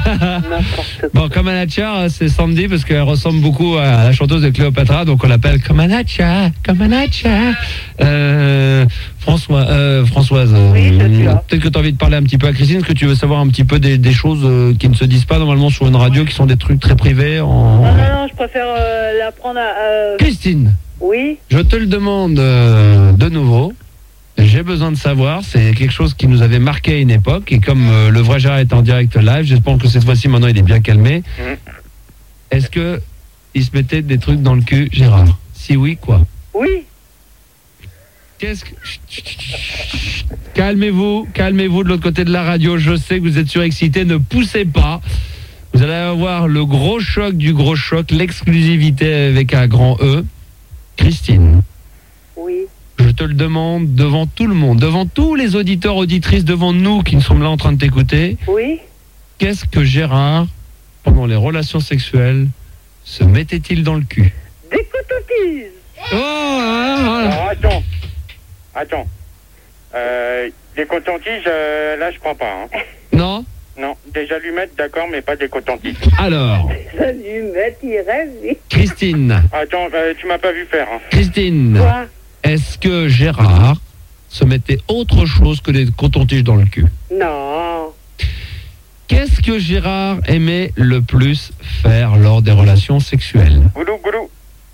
bon, comme un Hatcha, c'est Sandy parce qu'elle ressemble beaucoup à la chanteuse de Cléopatra, donc on l'appelle comme un Hatcha, comme un Hatcha. Euh, François, euh, Françoise, euh, peut-être que tu as envie de parler un petit peu à Christine, est-ce que tu veux savoir un petit peu des, des choses euh, qui ne se disent pas normalement sur une radio, qui sont des trucs très privés en... Non, non, non, je préfère euh, la prendre à... Euh... Christine, Oui. je te le demande euh, de nouveau. J'ai besoin de savoir, c'est quelque chose qui nous avait marqué à une époque, et comme euh, le vrai Gérard est en direct live, j'espère que cette fois-ci maintenant il est bien calmé. Mmh. Est-ce que il se mettait des trucs dans le cul, Gérard? Si oui, quoi? Oui. Qu'est-ce que... Chut, chut, chut. Calmez-vous, calmez-vous de l'autre côté de la radio, je sais que vous êtes surexcité, ne poussez pas. Vous allez avoir le gros choc du gros choc, l'exclusivité avec un grand E. Christine. Oui. Je te le demande devant tout le monde, devant tous les auditeurs, auditrices, devant nous qui sommes là en train de t'écouter. Oui. Qu'est-ce que Gérard, pendant les relations sexuelles, se mettait-il dans le cul? Des coton-tiges. Oh, hein, Alors, attends, attends. Euh, des cotons-tiges, euh, là, je crois pas. Hein. Non? Non, des allumettes, d'accord, mais pas des cotons-tiges. Alors, Des allumettes, il rêve, lui. Christine, Attends, euh, tu m'as pas vu faire. Hein. Christine, Quoi? est-ce que Gérard se mettait autre chose que des cotons-tiges dans le cul? Non. Qu'est-ce que Gérard aimait le plus faire lors des relations sexuelles? Goulou, goulou.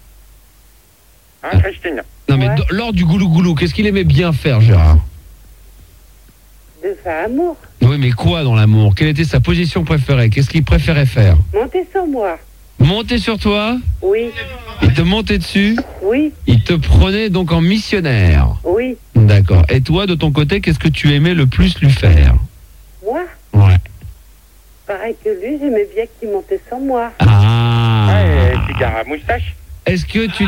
Hein, Christine? Non mais Ouais. d- lors du goulou-goulou, qu'est-ce qu'il aimait bien faire, Gérard? De faire amour. Oui, mais quoi dans l'amour? Quelle était sa position préférée? Qu'est-ce qu'il préférait faire? Montez sur moi. montait sur toi. Oui. Il te montait dessus. Oui. Il te prenait donc en missionnaire. Oui. D'accord. Et toi, de ton côté, qu'est-ce que tu aimais le plus lui faire? Moi? Ouais. Pareil que lui, j'aimais bien qu'il montait sur moi. Ah. Ouais, cigare à moustache. Est-ce que tu...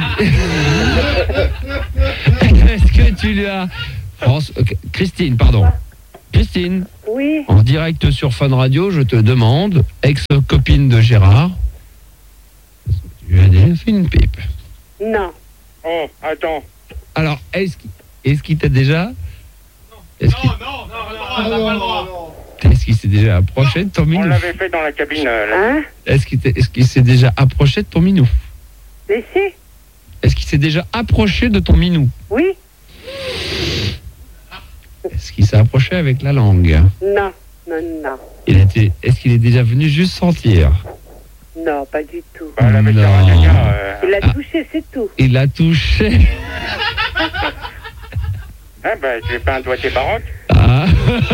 Est-ce que tu lui as... France... okay. Christine, pardon. Christine. Oui. En direct sur Fun Radio, je te demande, ex-copine de Gérard, tu lui as déjà fait une pipe? Non. Oh, attends. Alors, est-ce qu'il est-ce qu'il t'a déjà... Est-ce qu'il... non, non, non, non. Est-ce qu'il s'est déjà approché de ton minou? On l'avait fait dans la cabine. Euh, là. Hein? Est-ce qu'il, est-ce qu'il s'est déjà approché de ton minou? Laissez? Est-ce qu'il s'est déjà approché de ton minou? Oui. Est-ce qu'il s'est approché avec la langue? Non, non, non. Il a été, est-ce qu'il est déjà venu juste sentir? Non, pas du tout. Bah, la Non. euh... Il a Ah. touché, c'est tout. Il a touché. Hein, bah, tu veux pas un doigté baroque? Ah.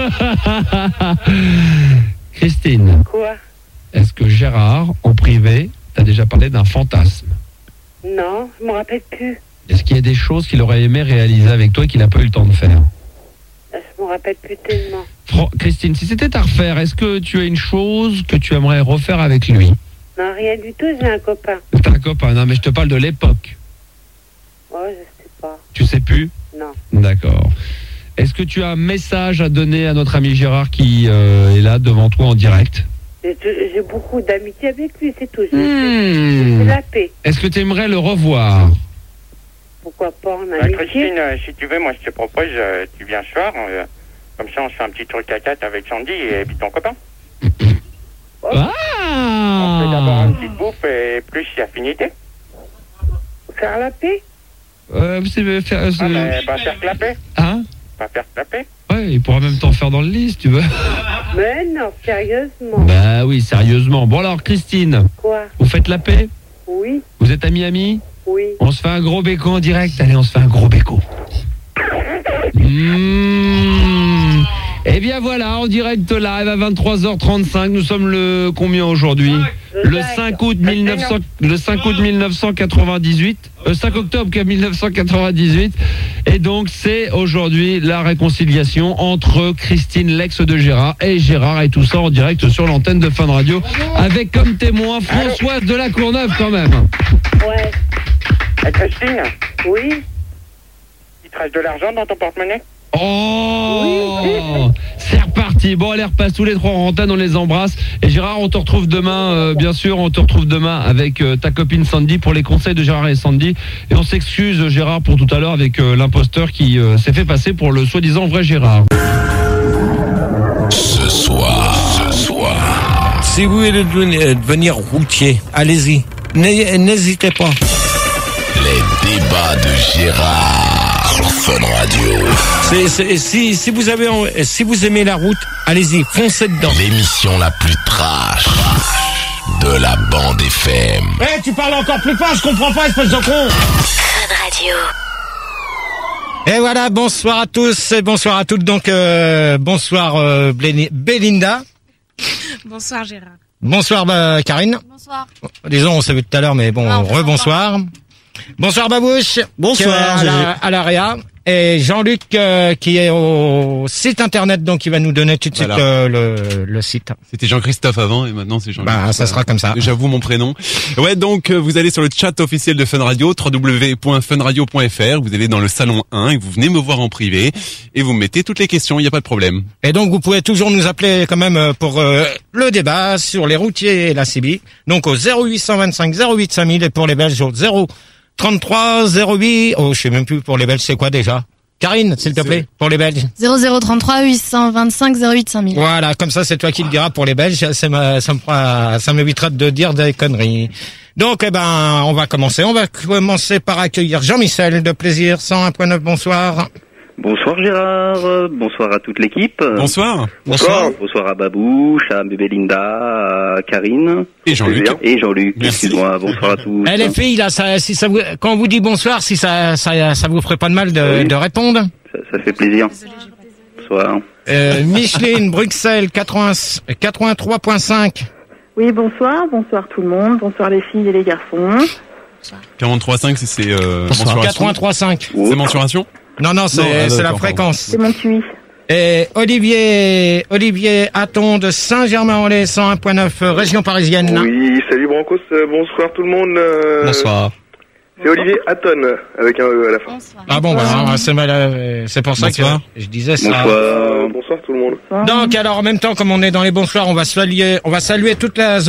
Christine, Quoi? est-ce que Gérard, en privé, t'a déjà parlé d'un fantasme? Non, je me rappelle plus. Est-ce qu'il y a des choses qu'il aurait aimé réaliser avec toi et qu'il n'a pas eu le temps de faire? Je me rappelle plus tellement. Fran- Christine, si c'était à refaire, est-ce que tu as une chose que tu aimerais refaire avec lui? Non, rien du tout, j'ai un copain. C'est un copain, non mais je te parle de l'époque. Oh, je sais pas. Tu sais plus? Non. D'accord. Est-ce que tu as un message à donner à notre ami Gérard qui euh, est là devant toi en direct? J'ai j'ai beaucoup d'amitié avec lui, c'est tout. Je Hmm. C'est la paix. Est-ce que tu aimerais le revoir? Pourquoi pas en Bah, amitié? Christine, euh, si tu veux, moi je te propose, euh, tu viens ce soir, euh, comme ça on se fait un petit truc à quatre avec Sandy et puis ton copain. Ah. On fait d'abord une petite bouffe et plus affinité. Faire la paix? Euh, c'est faire, euh, Ah, mais pas faire clapper. Hein? Pas faire clapper. Ouais, il pourra même t'en faire dans le lit si tu veux. Mais non, sérieusement. Bah oui, sérieusement. Bon alors Christine, Quoi? vous faites la paix? Oui, Vous êtes amis-amis? oui. On se fait un gros béco en direct. Allez, on se fait un gros béco. Mmh. Et bien voilà, en direct live à vingt-trois heures trente-cinq. Nous sommes le combien aujourd'hui? Le cinq août mille neuf cents, le cinq août mille neuf cent quatre-vingt-dix-huit, euh, cinq octobre mille neuf cent quatre-vingt-dix-huit. Et donc c'est aujourd'hui la réconciliation entre Christine, l'ex de Gérard, et Gérard, et tout ça en direct sur l'antenne de Fun Radio, avec comme témoin Françoise de la Courneuve quand même. Ouais. Eh, Christine, Oui. il te reste de l'argent dans ton porte-monnaie? Oh, c'est reparti. Bon, allez, repasse tous les trois en antenne, on les embrasse. Et Gérard, on te retrouve demain, euh, bien sûr, on te retrouve demain avec euh, ta copine Sandy pour les conseils de Gérard et Sandy. Et on s'excuse, Gérard, pour tout à l'heure avec euh, l'imposteur qui euh, s'est fait passer pour le soi-disant vrai Gérard. Ce soir, ce soir. Si vous voulez devenir, devenir routier, allez-y. N'hé- N'hésitez pas. Les débats de Gérard sur Fun Radio. C'est, c'est, si, si vous avez, en- si vous aimez la route, allez-y, foncez dedans. L'émission la plus trash de la bande F M. Eh, hey, tu parles encore plus fort, je comprends pas, espèce de con. Fun Radio. Et voilà, bonsoir à tous et bonsoir à toutes. Donc, euh, bonsoir euh, Bléni- Belinda. Bonsoir Gérard. Bonsoir bah, Karine. Bonsoir. Disons, on s'est vu tout à l'heure, mais bon, Ah, on rebonsoir. Bonsoir Babouche. Bonsoir, qui est à Gégé. la, à la Réa. Et Jean-Luc euh, qui est au site internet, donc il va nous donner tout de suite Voilà. euh, le, le site. C'était Jean-Christophe avant et maintenant c'est Jean-Luc. Bah, ça sera comme ça. J'avoue mon prénom. Ouais, donc euh, vous allez sur le chat officiel de Fun Radio, w w w point fun radio point f r. Vous allez dans le salon un et vous venez me voir en privé et vous me mettez toutes les questions, il n'y a pas de problème. Et donc vous pouvez toujours nous appeler quand même euh, pour euh, le débat sur les routiers et la C B. Donc au zéro huit cent vingt-cinq zéro huit cinq mille et pour les Belges au zéro trente-trois zéro huit. Oh, je sais même plus pour les Belges c'est quoi déjà. Karine, s'il te plaît, pour les Belges. zéro zéro trente-trois huit cent vingt-cinq zéro huit cinq mille. Voilà, comme ça c'est toi qui le diras pour les Belges. Ça, ma, ça me fera, ça m'évitera de dire des conneries. Donc, eh ben, on va commencer. On va commencer par accueillir Jean-Michel de Plaisir cent un point neuf. Bonsoir. Bonsoir Gérard, euh, bonsoir à toute l'équipe. Bonsoir. Bonsoir. Bonsoir à Babouche, à Bébé Linda, à Karine. Et Jean-Luc. Et Jean-Luc, excuse-moi, bonsoir à tous. Eh, les filles, là, ça, si ça vous, quand on vous dit bonsoir, si ça, ça, ça vous ferait pas de mal de, Oui. de répondre. Ça, ça fait plaisir. Bonsoir. Euh, Micheline, Bruxelles, quatre-vingts, quatre-vingt-trois point cinq. Oui, bonsoir, bonsoir tout le monde, bonsoir les filles et les garçons. quarante-trois cinq, c'est c'est, euh, mensuration. quatre-vingt-trois cinq. C'est mensuration? Non, non, c'est Non, ah, c'est la d'accord, fréquence. C'est mon Q I. Et Olivier, Olivier Hatton de Saint-Germain-en-Laye, cent un virgule neuf, euh, région parisienne. Oui, salut Brancos, euh, bonsoir tout le monde. euh, Bonsoir. C'est Olivier Hatton, avec un E à la fin. Ah bon, bah, alors, c'est mal, euh, c'est pour ça Bonsoir. que je disais ça. Bonsoir. Bonsoir tout le monde. Donc, alors, en même temps, comme on est dans les bonsoirs, on va saluer, on va saluer toute la zone.